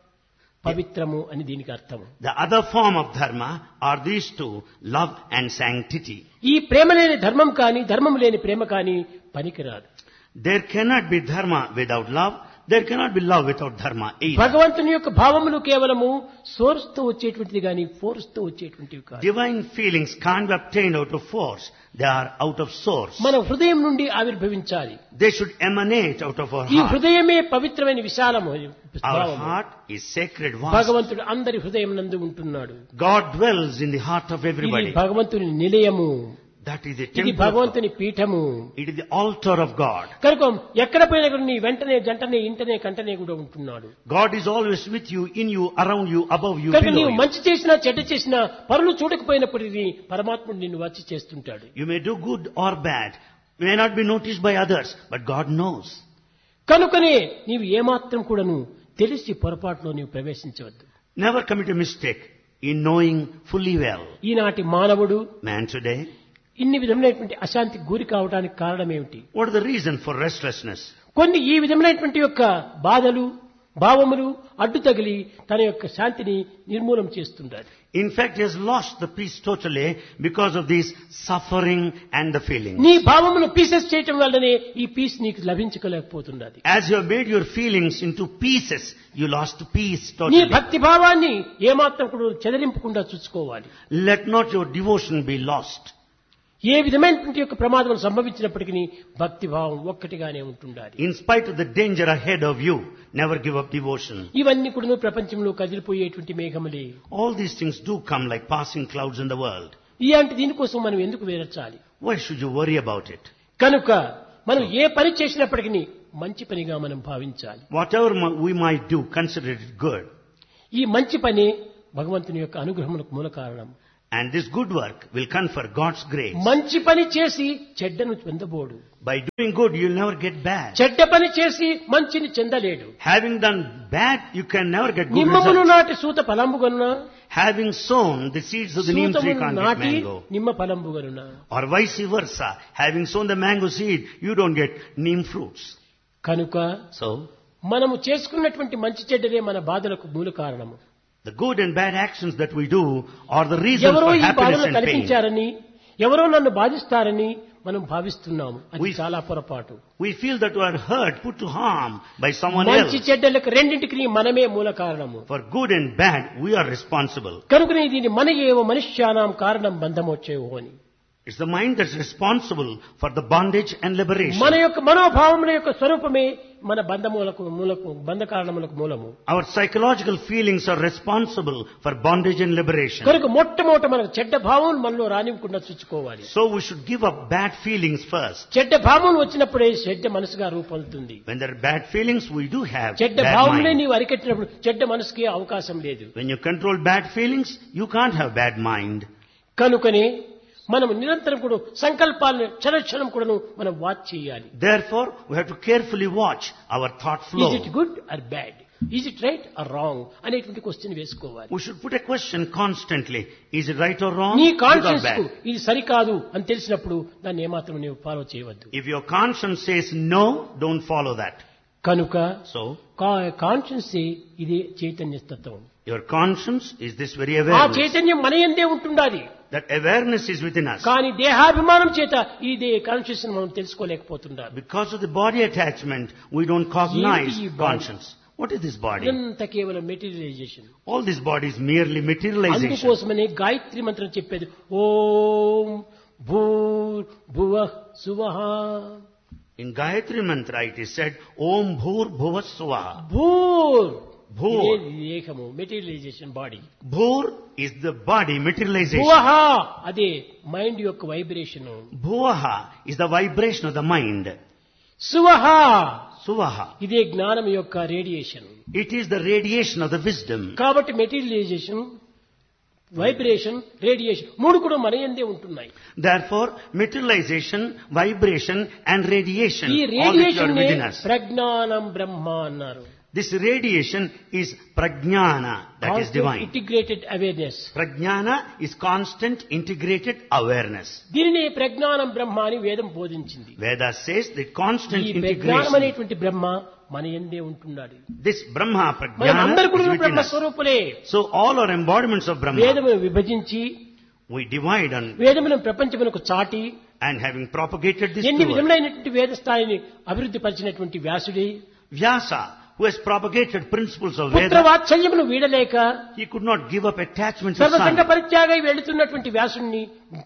పవిత్రము అని దీనికి అర్థము. The other form of dharma are these two, love and sanctity. ఈ ప్రేమ లేని ధర్మం కానీ ధర్మం లేని ప్రేమ కానీ పనికిరాదు. There cannot be dharma without love. There cannot be love without dharma either. భగవంతుని యొక్క భావములు కేవలము సోర్స్ తో వచ్చేటువంటిది కానీ ఫోర్స్ తో వచ్చేటువంటివి కాదు. Divine feelings can't be obtained out of force. They are out of source. మన హృదయం నుండి ఆవిర్భవించాలి. They should emanate out of our ఈ heart. హృదయమే పవిత్రమైన విశాలము Our భావము. heart is sacred vast. భగవంతుడు అందరి హృదయం నందు ఉంటున్నాడు. God dwells in the heart of ఇది everybody. భగవంతుని నిలయము. That is the ఇది temple of God. భగవంతుని Peetham. It is the altar of God. కనుక ఎక్కడ పోయినా కూడా నీ వెంటనే జంటనే ఇంటనే కంటనే కూడా ఉంటున్నాడు. God is always with you, in you, around you, above you, కనుక below నీవు you. మంచి చేసినా చెడ్డ చేసినా పరులు చూడకపోయినప్పటికీ పరమాత్ముడు నిన్ను వచ్చి చేస్తుంటాడు. You may do good or bad. You may not be noticed by others, but God knows. కనుకనే నీవు ఏమాత్రం కూడాను తెలిసి పొరపాటులో నీవు ప్రవేశించవద్దు. Never commit a mistake in knowing fully well. ఈనాటి మానవుడు Man today, ఇన్ని విధమైనటువంటి అశాంతికి గురి కావడానికి కారణం ఏమిటి? what is the reason for restlessness? కొన్ని ఈ విధమైనటువంటి యొక్క బాధలు భావములు అడ్డు తగిలి తన యొక్క శాంతిని నిర్మూలం చేస్తుంటారు. In fact, he has lost the peace totally because of this suffering and the feelings. నీ భావమును పీసెస్ చేయటం వల్లనే ఈ పీస్ నీకు లభించలేకపోతున్నది. As you have made your feelings into pieces, you lost peace నీ totally. భక్తి భావాన్ని ఏమాత్రం కూడా చెదరింపకుండా చూసుకోవాలి. Let not your devotion be lost. ఏ విధమైనటువంటి యొక్క ప్రమాదం సంభవించినప్పటికీ భక్తి భావం ఒక్కటిగానే ఉంటుండాలి. In spite of the danger ahead of you, never give up devotion. ఇవన్నీ కూడా ప్రపంచంలో కదిలిపోయేటువంటి మేఘములే. All these things do come like passing clouds in the world. ఇలాంటి దీనికోసం మనం ఎందుకు వేరచాలి? Why should you worry about it? కనుక మనం ఏ పని చేసినప్పటికీ మంచి పనిగా మనం భావించాలి. Whatever we might do, consider it good. ఈ మంచి పని భగవంతుని యొక్క అనుగ్రహములకు మూల కారణం. And this good work will confer God's grace. మంచి పని చేసి చెడ్డను పొందబోడు. By doing good, you'll never get bad. చెడ్డ పని చేసి మంచిని చెందలేడు. Having done bad, you can never get good నిమ్మమును results. నాటి సూత ఫలంబుగనున, Having sown the seeds of the neem tree సూతమును can't get నాటి mango. నిమ్మ ఫలంబుగనున. Or vice versa. Having sown the mango seed, you don't get neem fruits. కనుక So, మనము చేసుకున్నటువంటి మంచి చెడ్డలే మన బాధలకు మూల కారణము. the good and bad actions that we do are the reasons ఎవరో for ఈ happiness బాధను and pain. కల్పించారని, ఎవరో నన్ను బాధిస్తారని మనం భావిస్తున్నాము. అది We- చాలా పొరపాటు. We feel that we are hurt, put to harm by someone మంచి else. చెడ్డలకు రెండింటికి మనమే మూల కారణము. For good and bad, we are responsible. కనుకనే దీని మన ఏవ మనుష్యానాం కారణం బంధమొచ్చేవో అని. It's the mind that's responsible for the bondage and liberation. మన యొక్క మనోభావముల యొక్క స్వరూపమే మన బంధ కారణములకు మూలము. Our psychological feelings are responsible for bondage and liberation. కనుక మొట్టమొదట మనకు చెడ్డ భావం మనలో రానివ్వకుండా చూసుకోవాలి. So we should give up bad feelings first. చెడ్డ భావం వచ్చినప్పుడే చెడ్డ మనసుగా రూపొందుతుంది. When there are bad feelings, we do have చెడ్డ bad భావమునే mind. నీవు అరికట్టినప్పుడు చెడ్డ మనసుకి అవకాశం లేదు. When you control bad feelings, you can't have bad mind. కనుకనే మనం నిరంతరం కూడా సంకల్పాలను క్షణక్షణం కూడా మనం వాచ్ చేయాలి. Therefore, we have to carefully watch our thought flow. Is it good or bad, is it right are wrong అనేటువంటి క్వశ్చన్ వేసుకోవాలి. We should put a question constantly. Is it right or wrong? నీ Good or conscience bad? కు ఇది సరికాదు అని తెలిసినప్పుడు దాన్ని ఏమాత్రం నీవు ఫాలో చేయవద్దు. If your conscience says no, don't follow that. కనుక So, కాన్షియన్స్ ఇది చైతన్య తత్వం. your conscience is this very ఆ awareness. చైతన్యం మన యందే ఉంటుండాలి. That awareness is within us. కానీ దేహాభిమానం చేత ఇదే కాన్షియస్ మనం తెలుసుకోలేకపోతుండాలి. Because of the body attachment, we don't cognize ఏంటి ఈ body? conscience. What is this body? ఇదంతా కేవలం materialisation. All this body is merely materialization. అందుకోసమనే గాయత్రి మంత్రం చెప్పేది ఓం భూర్ భువః సువః. In Gayatri Mantra it is said, Om Bhur Bhuvas Swaha. భూర్ Bhur. ఏకము materialisation body. Bhur is the body materialization. భువః అదే mind యొక్క vibration. Bhuvaha is the vibration of the mind. సువః Suvaha. ఇదే జ్ఞానం యొక్క radiation. It is the radiation of the wisdom. కాబట్టి materialisation, vibration, radiation మూడు కూడా మన యందే ఉంటున్నాయి. Therefore, materialization, vibration and radiation, ఈ all which are radiation within us. ప్రజ్ఞానం బ్రహ్మ అన్నారు. This radiation is prajnana, that is divine. Integrated awareness. Prajnana is constant integrated awareness. దీనిని ప్రజ్ఞానం బ్రహ్మ అని వేదం బోధించింది. Veda says that constant ఈ ప్రజ్ఞానం integration. అనేటువంటి బ్రహ్మ మన యందే ఉంటున్నాడు. This Brahma, మనం Prajnana, అందరు is కూడా within Brahma us. స్వరూపులే. So all are embodiments of Brahma. వేదమును విభజించి We divide on వేదమును ప్రపంచమునకు చాటి and having propagated this ఎన్ని to us. విధములైనటువంటి వేద స్థాయిని అభివృద్ధి పరిచినటువంటి వ్యాసుడే Vyasa, who has propagated principles of పుత్ర Veda, వాత్సల్యమును వీడలేక he could not give up attachment to సర్వసంగ son. పరిత్యాగై వెళుతున్నటువంటి వ్యాసుని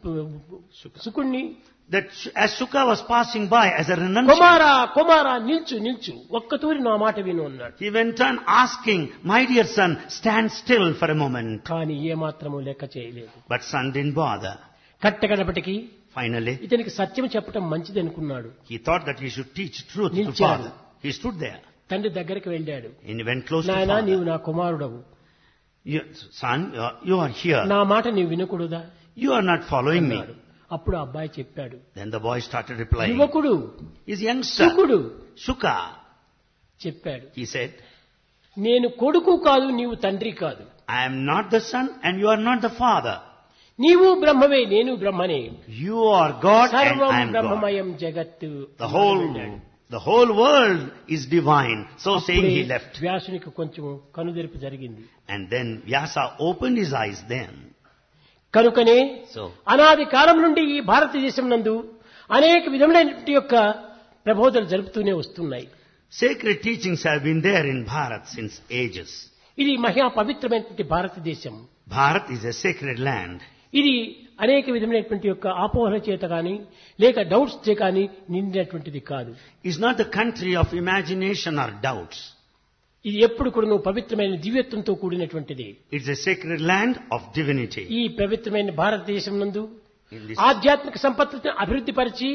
సుకుణ్ణి That as Sukha was passing by as a renunciant, కుమారా నిల్చు ఒక్కతూరి నా మాట విను అన్నాడు. he went on asking, my dear son, stand still for a moment. కానీ ఏ మాత్రము లెక్క చేయలేదు. But son didn't bother. కట్టగడపటికి Finally, ఇతనికి సత్యం చెప్పడం మంచిది అనుకున్నాడు. he thought that he should teach truth to నిల్చాడు. father. He stood there తండ్రి దగ్గరికి వెళ్ళాడు. and he went close to నాయనా నీవు father. నా కుమారుడవు, Son, you are here. నా మాట నీవు వినకూడదా You are not following me. అన్నాడు. అప్పుడు ఆ అబ్బాయి చెప్పాడు, Then the boy started replying. యువకుడు His youngster, సుకుడు Shuka, చెప్పాడు, he said, నేను కొడుకు కాదు, నీవు తండ్రి కాదు. I am not the son and you are not the father. నీవు బ్రహ్మవే, నేను బ్రహ్మనే. You are God and సర్వం I am God. బ్రహ్మమయం జగత్తు. The whole world is divine. So saying అప్పుడే he left. వ్యాసునికి కొంచెం కనుదెరుపు జరిగింది. And then Vyasa opened his eyes then. కనుకనే So, అనాది కాలం నుండి ఈ భారతదేశం నందు అనేక విధములైనటువంటి యొక్క ప్రబోధనలు జరుపుతూనే వస్తున్నాయి. sacred teachings have been there in Bharat since ages. ఇది మహా పవిత్రమైనటువంటి భారతదేశం. Bharat is a sacred land. ఇది అనేక విధమైనటువంటి యొక్క ఆపోహల చేత కానీ లేక డౌట్స్ చే కానీ నిండినటువంటిది కాదు. It's not the country of imagination or doubts. ఇది ఎప్పుడు కూడా పవిత్రమైన దివ్యత్వంతో కూడినటువంటిది. It's a sacred land of divinity. ఈ పవిత్రమైన భారతదేశం నందు In this, ఆధ్యాత్మిక సంపత్తిని అభివృద్ధి పరిచి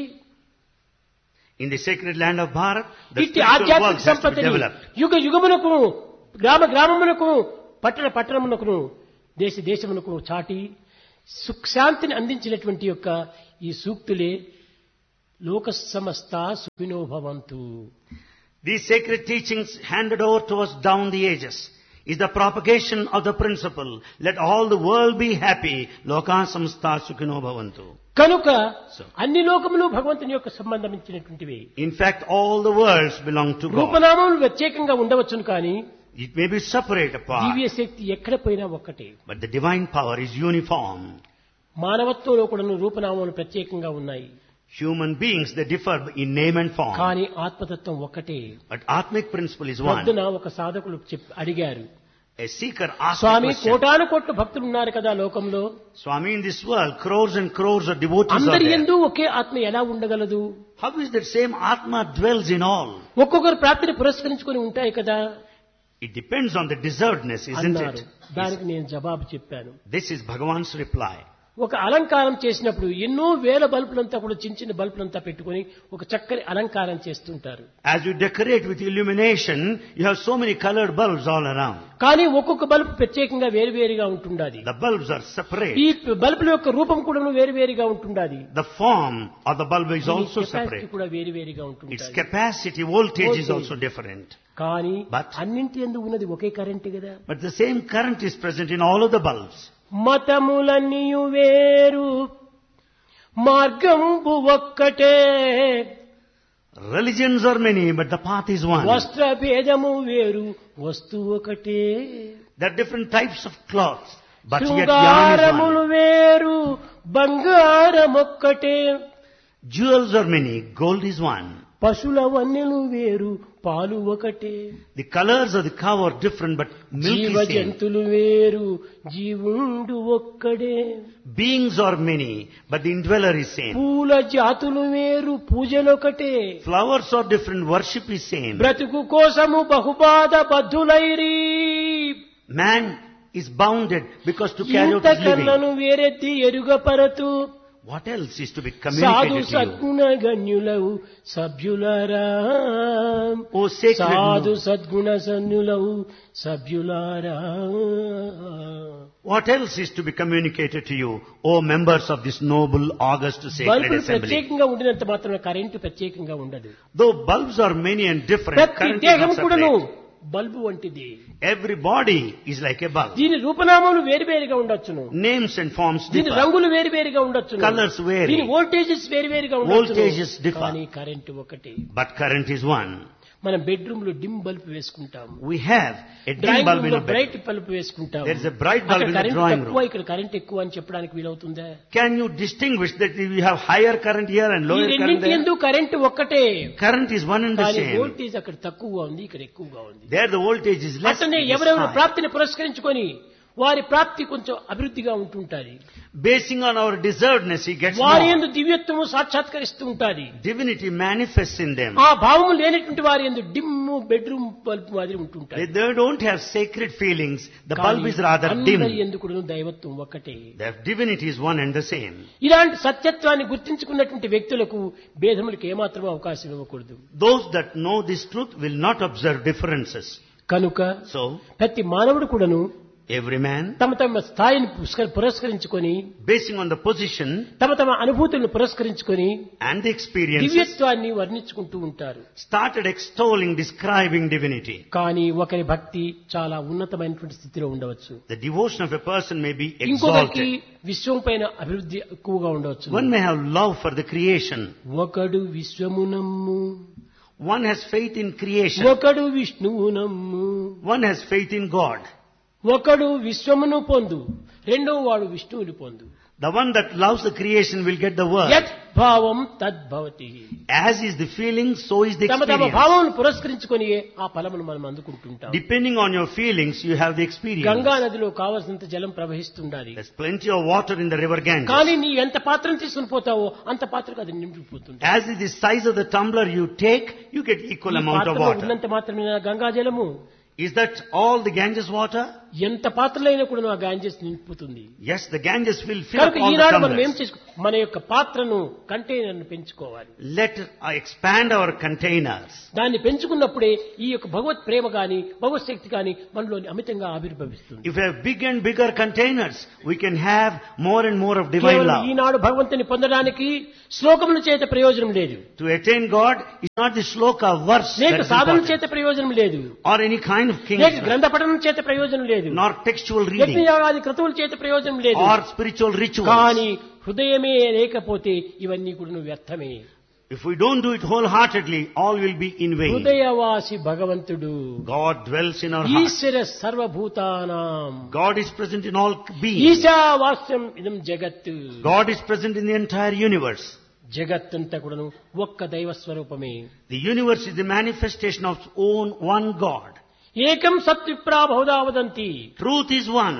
in the sacred land of Bharat, the ఇట్టి spiritual ఆధ్యాత్మిక works has to be సంపత్తిని developed. యుగమునకు గ్రామమునకు పట్టణమునకు దేశమునకు చాటి సుఖశాంతిని అందించినటువంటి యొక్క ఈ సూక్తులే లోక సమస్త సుఖినో భవంతు. These sacred teachings handed over to us down the ages is the propagation of the principle, let all the world be happy, loka samsta sukhino bhavantu. కనుక So, అన్ని లోకములు భగవంతుని యొక్క సంబంధించినటువంటివి. in fact, all the worlds belong to God. రూపనామములు ప్రత్యేకంగా ఉండవచ్చును కానీ It may be separate apart, దివ్య శక్తి ఎక్కడ పోయినా ఒక్కటే. but the divine power is uniform. మానవత్వంలో కూడా రూపనామములు ప్రత్యేకంగా ఉన్నాయి. Human beings, they differ in name and form, కానీ ఆత్మతత్వం ఒక్కటే. but Atmic principle is one. పొద్దున ఒక సాధకులు అడిగారు, A seeker asks a Swamy question. కోటాను కోట్ల భక్తులు ఉన్నారు కదా లోకంలో, Swami, in this world, crores and crores of devotees are అందరి there. యందు ఒకే ఆత్మ ఎలా ఉండగలదు? How is that same Atma dwells in all? ఒక్కొక్కరు ప్రాప్తిని పురస్కరించుకొని ఉంటాయి కదా It depends on the deservedness, isn't అన్నారు. it? దానికి నేను జవాబు చెప్పాను. This is Bhagavan's reply. ఒక అలంకారం చేసినప్పుడు ఎన్నో వేల బల్బులంతా కూడా చిన్న చిన్న బల్బులంతా పెట్టుకొని ఒక చక్కని అలంకారం చేస్తుంటారు. As you decorate with illumination, you have so many colored bulbs all around. కానీ ఒక్కొక్క బల్బు ప్రత్యేకంగా వేరువేరుగా ఉంటుండాది. The bulbs are separate. ఈ బల్బుల యొక్క రూపం కూడా వేరువేరుగా ఉంటుండాది. The form of the bulb is దీని also కెపాసిటీ separate. కూడా వేరువేరుగా Its ఉంటుండాది. capacity, voltage is Voltage. also different. కానీ But- అన్నింటి యందు ఉన్నది ఒకే కరెంట్ కదా. But the same current is present in all of the bulbs. మతములన్నీయు వేరు మార్గంబు ఒక్కటే, Religions are many, but the path is one. వస్త్ర భేదము వేరు వస్తువు ఒకటే, There are different types of cloths, but yet yarn is శృంగారములు one. వేరు బంగారమొక్కటే, Jewels are many, gold is one. పశుల వన్నెలు వేరు పాలు ఒకటే, The colors of the cow are different, but milk జీవ is same. జంతులు వేరు జీవుండు ఒక్కడే, Beings are many, but the indweller is same. పూల జాతులు వేరు పూజలొకటే, Flowers are different, worship is same. బ్రతుకు కోసము బహుబాధ బద్ధులైరి, Man is bounded because to carry out ఇంత his living. కర్ణను వేరెత్తి ఎరుగపరతు, What else is to be సాధు communicated to you? సద్గుణ గణ్యులవు సభ్యులారా, O sacred సాధు Lord, సద్గుణ సన్నులవు సభ్యులారా. what else is to be communicated to you, O members of this noble, august, sacred బల్బులు assembly? ప్రత్యేకంగా ఉండినంత మాత్రం కరెంటు ప్రత్యేకంగా ఉండదు. Though bulbs are many and different, ప్రతి current is దేహం not కూడాను separate. బల్బు వంటిది. Every body is like a bulb. దీని రూపనామాలు వేరువేరుగా ఉండొచ్చును, Names and forms దీని differ. రంగులు వేరువేరుగా ఉండొచ్చును, Colours vary. దీని వోల్టేజెస్ వేరువేరుగా Voltages ఉండొచ్చును, differ. కానీ కరెంటు ఒకటి. But current is one. మనం బెడ్రూమ్ లో డిమ్ బల్బ్ వేసుకుంటాము, We have a dim drawing bulb room in లో a బ్రైట్ bed. బల్బ్ వేసుకుంటాము. There is a bright bulb అక్కడ in the కరెంట్ drawing తక్కువ room. ఇక్కడ కరెంట్ ఎక్కువ అని చెప్పడానికి వీలవుతుందా? Can you distinguish that we have higher current here and ఈ lower current రెండింటి there? ఎందు కరెంట్ ఒక్కటే, Current is one and the కానీ same. వోల్టేజ్ అక్కడ తక్కువగా ఉంది, ఇక్కడ ఎక్కువగా ఉంది. There the voltage is less. అట్లనే it is ఎవరెవరు high. ప్రాప్తిని పురస్కరించుకొని వారి ప్రాప్తి కొంచెం అభివృద్ధిగా ఉంటుంటాది, Basing on our deservedness, he gets వారి more. యందు దివ్యత్వము సాక్షాత్కరిస్తూ ఉంటాది. Divinity manifests in them. ఆ భావము లేనటువంటి వారి యందు డిమ్ము బెడ్రూమ్ బల్బ్ మాదిరి ఉంటుంటాయి. They don't have sacred feelings. The bulb is rather dim. అందరి యందు కూడా దైవత్వం ఒక్కటే. Their divinity is one and the same. ఇలాంటి సత్యత్వాన్ని గుర్తించుకున్నటువంటి వ్యక్తులకు భేదములకు ఏమాత్రం అవకాశం ఇవ్వకూడదు. Those that know this truth will not observe differences. కనుక So, ప్రతి మానవుడు కూడాను every man, తమ తమ స్థాయిని పురస్కరించుకొని, basing on the position తమ తమ అనుభూతులను పురస్కరించుకొని and the experiences, దివ్యత్వాన్ని వర్ణించుకుంటూ ఉంటారు. started extolling, describing divinity. కానీ ఒకరి భక్తి చాలా ఉన్నతమైనటువంటి స్థితిలో ఉండవచ్చు, The devotion of a person may be ఇంకొకరికి exalted. విశ్వం పైన అభివృద్ధి ఎక్కువగా ఉండవచ్చు. One may have love for the creation. ఒకడు విశ్వమునమ్ము, One has faith in creation. ఒకడు విష్ణువునమ్ము, One has faith in God. ఒకడు విశ్వమును పొందు, రెండో వాడు విష్ణువుని పొందు. The one that loves the creation will get the word. యత్ భావం తద్భవతి. As is the feeling, so is the తమ తమ experience. భావం పురస్కరించుకొని ఆ ఫలమును మనం అందుకుంటుంటాం. Depending on your feelings, you have the experience. Ganga నదిలో కావలసినంత జలం ప్రవహిస్తుండాలి, There's plenty of water in the river Ganges. కానీ నీ ఎంత పాత్రను తీసుకుని పోతావో అంత పాత్రకు అది నిండిపోతుంది. As is the size of the tumbler you take, you get equal ఈ amount of పాత్రలో water. ఉన్నంత మాత్రమే గంగా జలము, Is that all the Ganges water? ఎంత పాత్రలైనా కూడా ఆ గాంజెస్ నింపుతుంది. Yes, the Ganges will fill up కనుక all the ఈనాడు మనం ఏం tumblers. చేసుకో, మన యొక్క పాత్రను కంటైనర్ను పెంచుకోవాలి. Let expand our containers. దాన్ని పెంచుకున్నప్పుడే ఈ యొక్క భగవత్ ప్రేమ గాని భగవత్ శక్తి గాని మనలోని అమితంగా ఆవిర్భవిస్తుంది. If we have big and bigger containers, we can have more and more of divine కేవలం love. ఈనాడు భగవంతుని పొందడానికి శ్లోకముల చేత ప్రయోజనం లేదు, To attain God is not the shloka verse లేక that is సాధన important, చేత ప్రయోజనం లేదు, or any kind of లేక kingdom, గ్రంథ పఠనం చేత ప్రయోజనం లేదు, nor textual reading, యజ్ఞయాగాది క్రతువుల చేత ప్రయోజనం లేదు. or spiritual rituals. కానీ హృదయమే లేకపోతే ఇవన్నీ కూడా వ్యర్థమే. If we don't do it wholeheartedly, all will be in vain. హృదయవాసి భగవంతుడు, God dwells in our heart. ఈశ్వర సర్వభూతానాం, God is present in all beings. ఈశావాస్యం ఇదం జగత్. God is present in the entire universe. జగత్తంతా కూడాను ఒక్క దైవ స్వరూపమే. The universe is the manifestation of its own one God. ఏకం సత్ విప్రా బహుదా వదంతి. Truth is one.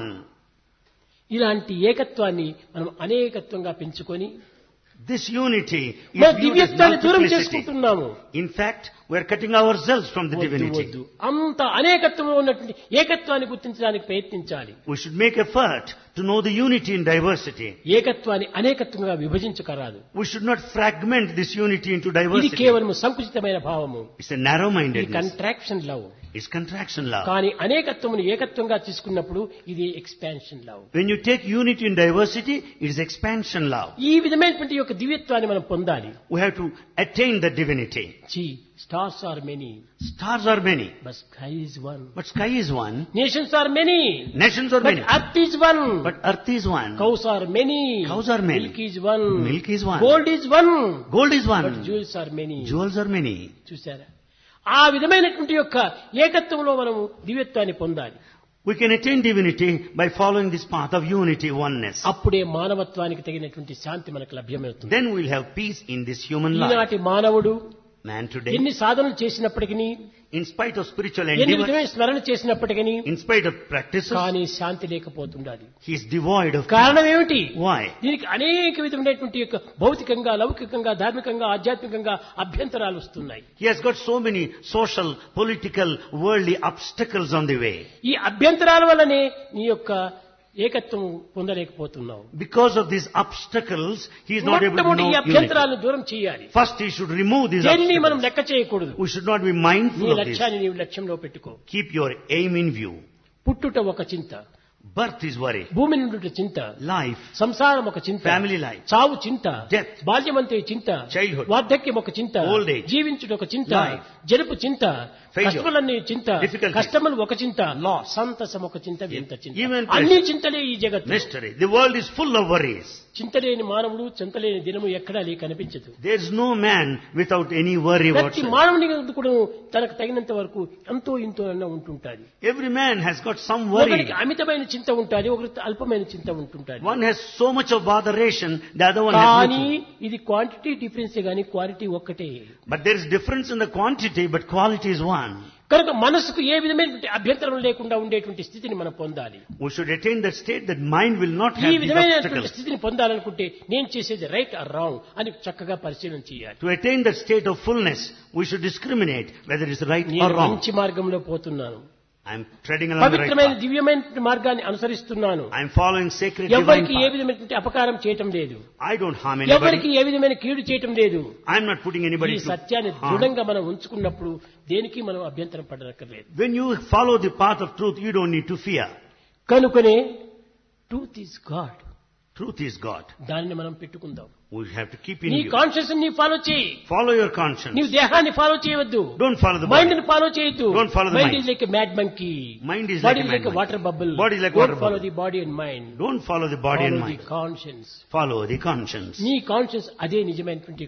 ఇలాంటి ఏకత్వాన్ని మనం అనేకత్వంగా పెంచుకొని This unity is మన viewed as దివ్యత్వాన్ని దూరం multiplicity. చేసుకుంటున్నాము. In fact, we are cutting ourselves from the వద్దు, divinity. వద్దు. అంత అనేకత్వంలో ఉన్నటువంటి ఏకత్వాన్ని గుర్తించడానికి ప్రయత్నించాలి. We should make effort to know the unity in diversity. ఏకత్వాన్ని అనేకత్వంగా విభజించకరాదు. We should not fragment this unity into ఇది diversity. కేవలం సంకుచితమైన భావము. It's a narrow-mindedness. Contraction love. It's contraction love. కానీ అనేకత్వమును ఏకత్వంగా తీసుకున్నప్పుడు ఇది expansion love. When you take unity in diversity, it is expansion love. ఈ విధమైనటువంటి యొక్క దివ్యత్వాన్ని మనం పొందాలి. We have to attain the divinity. Stars are many, Stars are many, but sky is one. but sky is one. Nations are many, Nations are but many, earth is one. but earth is one. Cows are many, Cows are many. Milk is one. Milk is one. Gold is one, Gold is but one. జ్యూవెల్స్ are many. Jewels are many. చూసారా? ఆ విధమైనటువంటి యొక్క ఏకత్వంలో మనము దివ్యత్వాన్ని పొందాలి. We can attain divinity by following this path of unity, oneness. అప్పుడే మానవత్వానికి తగినటువంటి శాంతి మనకు లభ్యమవుతుంది. Then we'll have peace in this human life. ఈనాటి మానవుడు Man today, ఎన్ని సాధనలు చేసినప్పటికీ, in spite of spiritual ఎన్ని endeavor, విధమైన స్మరణ చేసినప్పటికీ in spite of practices, కానీ శాంతి లేకపోతుండాలి. he is devoid of peace. కారణం ఏమిటి? Why? దీనికి అనేక విధమైనటువంటి యొక్క భౌతికంగా, లౌకికంగా, ధార్మికంగా, ఆధ్యాత్మికంగా అభ్యంతరాలు వస్తున్నాయి. He has got so many social, political, worldly obstacles on the way. ఈ అభ్యంతరాల వల్లనే నీ యొక్క ఏకత్వం పొందలేకపోతున్నావు. Because of these obstacles, he is not able to మొట్టమొదటి ఈ know unity. అభ్యంతరాలను దూరం చేయాలి. First, he should remove these దేనిని మనం obstacles. లెక్క చేయకూడదు. We should not be నీ mindful of this. లక్ష్యాన్ని నీవు లక్ష్యంలో పెట్టుకో. Keep your aim in view. పుట్టుట ఒక చింత, Birth is worry. భూమి నుండి చింత, Life, సంసారం ఒక చింత, family life, చావు చింత, Death, బాల్యమంతే చింత, childhood, వార్ధక్యం ఒక చింత, old age, జీవించుట ఒక చింత, life, జరుపు చింత, failure, కష్టములన్నీ చింత, difficulties, కష్టములు ఒక చింత, loss, సంతసం ఒక చింత, వింత చింత, even అన్ని చింతలే ఈ జగత్తు. mystery. The world is full of worries. చింతలేని మానవుడు, చింతలేని దినము ఎక్కడా కనిపించదు. There is no man without any worry ప్రతి whatsoever. మానవుని కూడా తనకు తగినంత వరకు ఎంతో ఇంతో అన్న ఉంటుంటాది. Every man has got some worry. ఒకరికి అమితమైన చింత ఉంటుంది, ఒకరికి అల్పమైన చింత ఉంటుంటుంది. One has so much of botheration, the other one has కానీ little. ఇది క్వాంటిటీ డిఫరెన్స్ గానీ క్వాలిటీ ఒక్కటే. But there is difference in the quantity, but quality is one. కనుక మనసుకు ఏ విధమైనటువంటి అభ్యంతరం లేకుండా ఉండేటువంటి స్థితిని మనం పొందాలి. We should attain that state that mind will not ఈ have these విధమైనటువంటి obstacles. స్థితిని పొందాలనుకుంటే నేను చేసేది రైట్ ఆర్ రాంగ్ అని చక్కగా పరిశీలన చేయాలి. To attain that state of fullness, we should discriminate whether it is right or నేను wrong. మంచి మార్గంలో పోతున్నాను, I am treading along the right పవిత్రమైన path. దివ్యమైన మార్గాన్ని అనుసరిస్తున్నాను, I am following sacred divine ఎవరికి ఏ path. విధమైనటువంటి అపకారం చేయటం లేదు, I don't harm ఎవరికి anybody. ఏ విధమైన కీడు చేయటం లేదు. I am not putting ఈ anybody to సత్యాన్ని harm. దృఢంగా మనం ఉంచుకున్నప్పుడు దేనికి మనం అభ్యంతరం పడనక్కర్లేదు. When you follow the path of truth, you don't need to fear. కనుకనే truth is God, Truth is God. దానిని మనం పెట్టుకుందాం. We have to keep in నీ view. కాన్షియస్ ని ఫాలో చేయి. Follow your conscience. నీవు దేహాన్ని ఫాలో చేయవద్దు, Don't follow the mind body. ని ఫాలో చేయొద్దు. Don't follow the mind mind. Is like a mad monkey, Mind is body like a is mad like a monkey. Water bubble. Body is like water follow bubble. The body and mind, Don't follow the body and follow the mind. Conscience. Follow the conscience. నీ conscious అదే నిజమైనటువంటి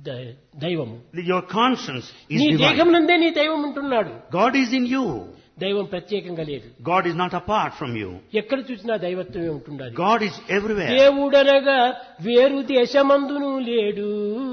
దైవము. Your conscience is నీ divine. దేహం నందే నీ దైవం ఉంటున్నాడు. God is in you. దైవం ప్రత్యేకంగా లేదు. God is not apart from you. ఎక్కడ చూసినా దైవత్వమే ఉంటున్నది. God is everywhere. దేవుడనగా వేరు దేశమందును లేడు,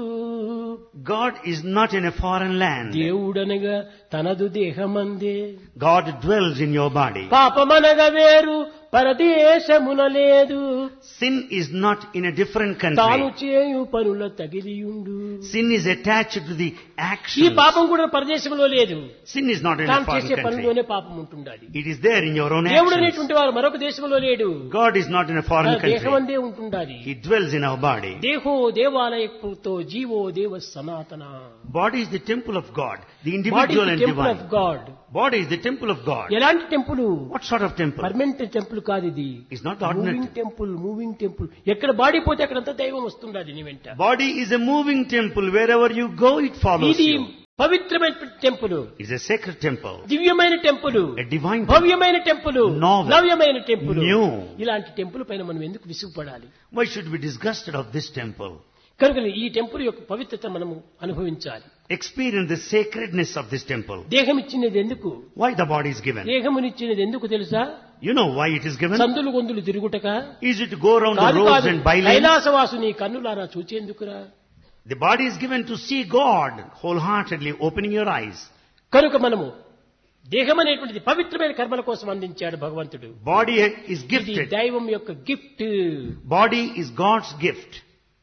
God is not in a foreign land. దేవుడనగా తనదు దేహమందే, God dwells in your body. పాపమనగా వేరు పరదేశమున లేదు, Sin is not in a different తాను country. చేయు పనుల తగిలియుండు. Sin is attached to the ఈ action. పాపం కూడా పరదేశంలో లేదు, Sin is not in a తాను foreign చేసే country. పనుల్లోనే పాపం ఉంటుండాలి. It is there in your own దేవుడు actions. అనేటువంటి వారు మరొక దేశంలో లేడు, God is not in a foreign country. దేహమందే ఉంటుండాలి. He dwells in our body. దేహో దేవాలయతో GO దేవ సనాతన. Body is the temple of God, the body individual and temple of divine. God. Body is the temple of God. ఎలాంటి temple? What sort of temple? Permanent temple కాదు ఇది. It's not ordinary. Moving temple. ఎక్కడ body పోతే అక్కడంతా దైవం వస్తుండది నీ వెంట. Body is a moving temple. Wherever you go, it follows ఇది you. పవిత్రమైన temple, It's a sacred temple. దివ్యమైన temple, A divine temple. భవ్యమైన temple, Novel. నవ్యమైన temple. New. ఇలాంటి టెంపుల్ పైన మనం ఎందుకు విసుగుపడాలి? Why should we be disgusted of this temple? కనుక ఈ temple యొక్క పవిత్రత మనము అనుభవించాలి. Experience the sacredness of this temple. దేహం ఇచ్చినది ఎందుకు? Why the body is given? దేహమునిచ్చినది ఎందుకు తెలుసా? You know why it is given? సందులు గొంతులు తిరుగుటక Is it to go around the కాదు roads కాదు, and bylanes? కైలాసవాసుని కన్నులారా చూచేందుకురా. The body is given to see God wholeheartedly, opening your eyes. కనుక మనము దేహం అనేటువంటిది పవిత్రమైన కర్మల కోసం అందించాడు భగవంతుడు. Body is ఇది gifted. దైవం యొక్క gift. Body is God's gift.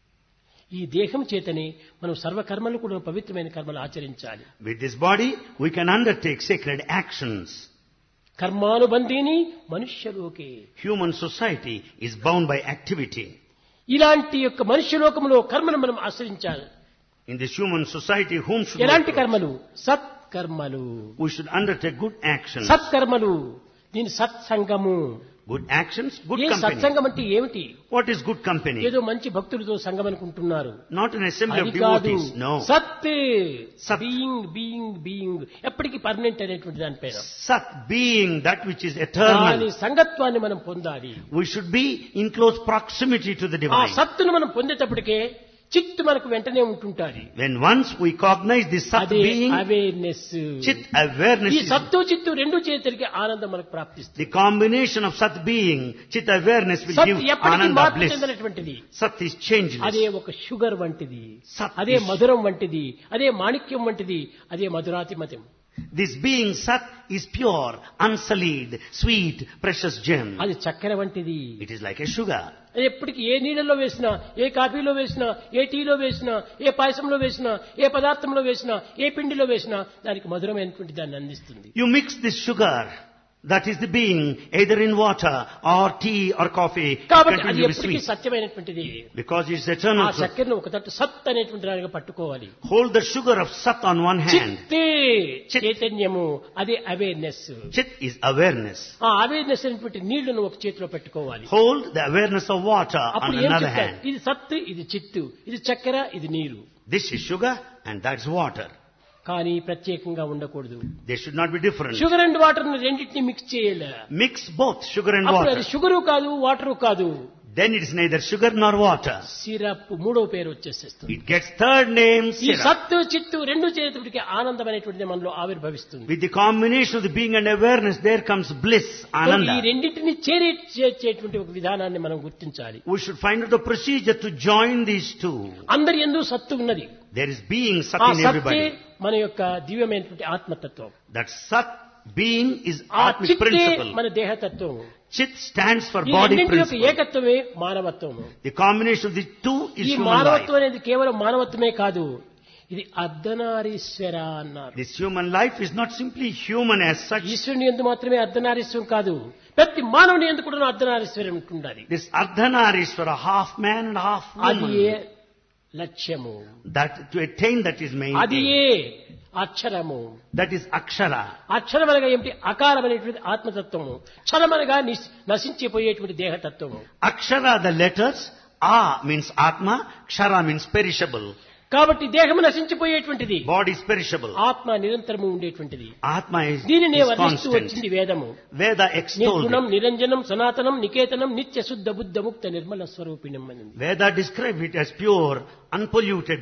ఈ దేహం చేతనే మనం సర్వ కర్మలు కూడా పవిత్రమైన కర్మలు ఆచరించాలి. With this body, we can undertake sacred actions. కర్మానుబంధీని మనుష్యలోకే. Human society is bound by activity. ఇలాంటి యొక్క మనుష్యలోకంలో కర్మను మనం ఆచరించాలి. In this human society, whom should we ఎలాంటి approach? కర్మలు? సత్కర్మలు. We should undertake good actions. సత్కర్మలు. దీని సత్సంగము. Good actions, good ఏ company. సత్సంగం అంటే ఏమిటి? What is good company? ఏదో మంచి భక్తులతో సంఘం అనుకుంటున్నారు. Not an assembly of అది కాదు. devotees. No. సత్ సత్. బీయింగ్ ఎప్పటికీ పర్మనెంట్ అనేటువంటి దాని పేరు. Sat, being that which is దాని eternal. సంగత్వాన్ని మనం పొందాలి. We should be in close proximity to the ఆ divine. సత్తును మనం పొందేటప్పటికే చిత్తు మనకు వెంటనే ఉంటుంటాది. When once we cognize this Sat అదే being, అవేర్నెస్. Chit awareness ఈ is సత్తు చిత్తు రెండు చేతులకి ఆనందం మనకు ప్రాప్తిస్తుంది. the combination of Sat being, Chit awareness will సత్ give ఎప్పటికీ Ananda మార్పు bliss. చెందినటువంటిది. Sat is changeless. అదే ఒక షుగర్ వంటిది, సత్ అదే is- మధురం వంటిది, అదే మాణిక్యం వంటిది, అదే మధురాతిమతం. This being Sat is pure, unsullied, sweet, precious gem. అది చక్కెర వంటిది. It is like a sugar. అది ఎప్పటికీ ఏ నీళ్ళలో వేసినా, ఏ కాఫీలో వేసినా, ఏ టీలో వేసినా, ఏ పాయసంలో వేసినా, ఏ పదార్థంలో వేసినా, ఏ పిండిలో వేసినా దానికి మధురమైనటువంటి దాన్ని అందిస్తుంది. You mix this sugar, that is the being, either in water or tea or coffee, it కాబట్టి అది continues to be ఎప్పటికీ sweet. సత్యమైనటువంటిది. Because it's ఆ eternal truth. చక్కెరను ఒక తట్టు సత్ అనేటువంటి దానిగా పట్టుకోవాలి. Hold the sugar of Sat on one hand. చిత్తే చిత్. చైతన్యము, అదే అవేర్నెస్. Chit is awareness. ఆ అవేర్నెస్ అనేటువంటి నీళ్లను ఒక చేతిలో పెట్టుకోవాలి. Hold the awareness of water on అప్పుడు ఏం another చెప్తారు? hand. ఇది సత్తు, ఇది చిత్తు, ఇది చక్కెర, ఇది నీరు. This is sugar and that's water. కానీ ప్రత్యేకంగా ఉండకూడదు. They should not be different. Sugar and water రెండింటిని మిక్స్ చేయాలి. Mix both sugar and అప్పుడు water. అది షుగరు కాదు, వాటరు కాదు, Then it is neither sugar nor water. Syrup మూడో పేరు వచ్చేసేస్తుంది. It gets third name, ఈ syrup. సత్తు చిత్తు రెండు చేతుడికి ఆనందం అనేటువంటిది మనలో ఆవిర్భవిస్తుంది. With the combination of the being and awareness, there comes bliss, ఈ ananda. రెండింటిని చేర్చేటువంటి ఒక విధానాన్ని మనం గుర్తించాలి. We should find out the procedure to join these two. అందరి యందు సత్తు ఉన్నది. There is being Sat ఆ in సత్తే everybody. మన యొక్క దివ్యమైనటువంటి ఆత్మతత్వం. That Sat being is ఆ Atmic చిత్తే principle. మన దేహతత్వం. Chit stands for ఈ body రెండింటి యొక్క principle. ఏకత్వమే మానవత్వము. The combination of the two is ఈ human మానవత్వం life. అనేది కేవలం మానవత్వమే కాదు, ఇది అర్ధనారీశ్వర అన్నారు. This human life is not simply human as such. ఈశ్వరుని యందు మాత్రమే అర్ధనారీశ్వరం కాదు, ప్రతి మానవుని యందు కూడా అర్ధనారీశ్వరం ఉంటుండాలి. This Ardhanarishvara, half man and half అది ఏ woman. లక్ష్యము, That to attain that is main అది aim. ఏ అక్షరము. That is Akshara. అక్షరం అనగా ఏమిటి? అకారమైనటువంటి ఆత్మతత్వము, క్షరమనగా నశించిపోయేటువంటి దేహతత్వము. Akshara, the letters, A means Atma, Kshara means perishable. కాబట్టి దేహము నశించిపోయేటువంటిది, Body is perishable. ఆత్మ నిరంతరము ఉండేటువంటిది. Atma దీనినే is వర్ణిస్తూ constant. వచ్చింది వేదము. Veda extolled నిర్గుణం it. నిరంజనం సనాతనం నికేతనం నిత్య శుద్ధ బుద్ధ ముక్త నిర్మల స్వరూపిణం అనింది. Veda described it as pure, unpolluted,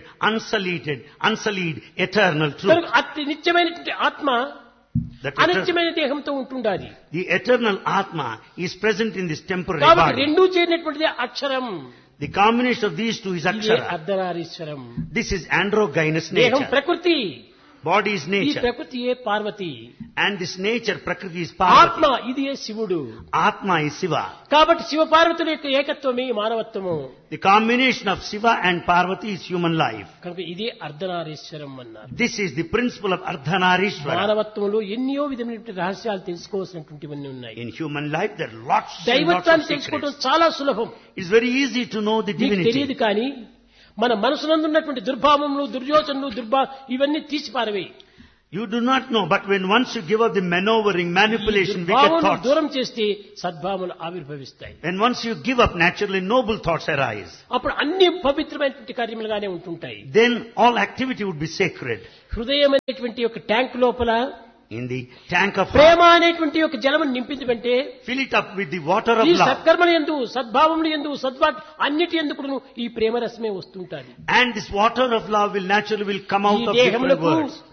unsullied, eternal truth. కనుక అతి నిత్యమైనటువంటి ఆత్మ That అనిత్యమైన దేహంతో ఉంటుండాలి. the eternal Atma is present in this temporary కాబట్టి body. రెండూ చేరినటువంటిది అక్షరం. The combination of these two is ఇదే Akshara. అర్ధనారీశ్వరం. This is androgynous దేహం nature. ప్రకృతి, Body is ఈ nature. ప్రకృతియే Parvati. And this nature, Prakriti, is ఆత్మ Parvati. ఇది శివుడు. Atma is Shiva. కాబట్టి శివ పార్వతుల యొక్క ఏకత్వమే ఈ మానవత్వము. The combination of Shiva and Parvati is human life. కనుక ఇదే అర్ధనారీశ్వరం అన్నారు. This is the principle of Ardhanarishvara. మానవత్వంలో ఎన్నో విధమైనటువంటి రహస్యాలు తెలుసుకోవాల్సినటువంటివన్నీ ఉన్నాయి. In human life, there are lots and lots of దైవత్వాన్ని తెలుసుకోవడం secrets. చాలా సులభం. It's very easy to know the నీకు తెలియదు divinity. కానీ మన మనసునందున్నటువంటి దుర్భావములు, దుర్యోచనలు, ఇవన్నీ తీసి పారవేయి. You do not know, but when once you give up the maneuvering, manipulation, wicked భావములు thoughts, దూరం చేస్తే సద్భావములు ఆవిర్భవిస్తాయి. when once you give up, naturally noble thoughts arise. అప్పుడు అన్ని పవిత్రమైనటువంటి కార్యములుగానే ఉంటుంటాయి. Then all activity would be sacred. హృదయం అనేటువంటి ఒక ట్యాంక్ లోపల In the tank of Prema heart, అనేటువంటి ఒక జలమును నింపించమంటే fill it up with the water of ఈ love. సత్కర్మల యందు, సద్భావముల యందు, అన్నిటి ఎందుకు ఈ ప్రేమ రసమే వస్తుంటాది. And this water of love will naturally come ఈ out of different దేహములకు words.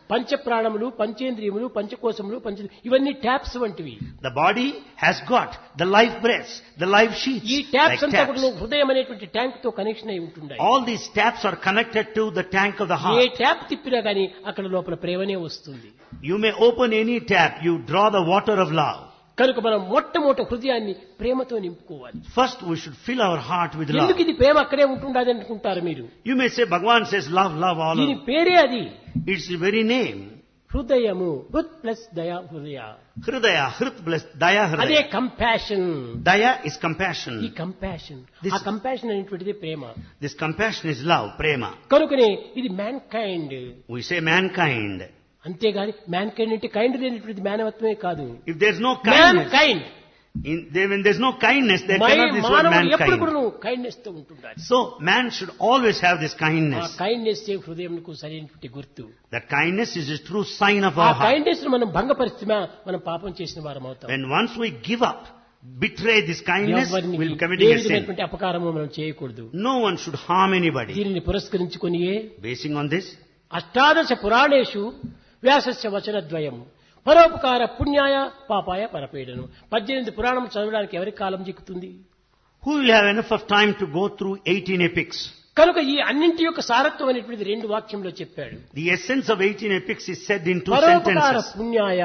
పంచ ప్రాణములు, పంచేంద్రియములు, పంచకోశములు, ఇవన్నీ ట్యాప్స్ వంటివి. The body has got the life breaths, the life sheaths. ఈ like ట్యాప్స్ అంతా taps. కూడా హృదయం అనేటువంటి ట్యాంక్ తో కనెక్షన్ అయి ఉంటున్నాయి. All these taps are connected to the tank of the A heart. Tap తిప్పినా గానీ అక్కడ లోపల ప్రేమనే వస్తుంది. You may open any tap, you draw the water of love. కనుక మనం మొట్టమొదటి హృదయాన్ని ప్రేమతో నింపుకోవాలి. First we should fill our heart with love. ఎందుకు ఇది ప్రేమ అక్కడే ఉంటుండదు అనుకుంటారు మీరు? You may say Bhagavan says love, love all దీని over. పేరే అది. It's the very name. హృదయము, హృత్ ప్లస్ దయా హృదయ. Hridaya, Hrit plus Daya అదే Hridaya. కంపాషన్. Daya is ఈ compassion. కంపాషన్, This- ఆ కంపాషన్ అనేటువంటిది ప్రేమ. This compassion is love, prema. కనుకనే ఇది man kind. We say mankind. అంతేగాని మ్యాన్ కైండ్ అంటే కైండ్ లేనటువంటిది మానవత్వమే కాదు. If there's no man kindness, kind. when there's no kindness, there cannot be this word మానవుడు ఎప్పుడు mankind. కూడా కైండ్నెస్ తో ఉంటుండాలి. So man should always have this ఆ kindness. కైండ్నెస్ హృదయంకు సరైనటువంటి గుర్తు. That kindness is a true sign of ఆ our heart. Kindness మనం భంగపరిచినా మనం పాపం చేసిన వారం అవుతాం. When once we give up, betray this kindness, ఎవరిని we'll be A committing a sin. విధమైనటువంటి అపకారము మనం చేయకూడదు. No one should harm anybody. దీనిని పురస్కరించుకొనియే Basing on this, అష్టాదశ పురాణేషు వ్యాసస్య వచనద్వయం పరోపకార పుణ్యాయ పాపాయ పరపీడనం. 18 పురాణం చదవడానికి ఎవరికి కాలం చిక్కుతుంది? who will have enough of time to go through 18 epics? కనుక ఈ అన్నింటి యొక్క సారత్వం అనేటువంటిది 2 వాక్యంలో చెప్పాడు. The essence of 18 epics is said in 2 పరోపకార sentences. పుణ్యాయ,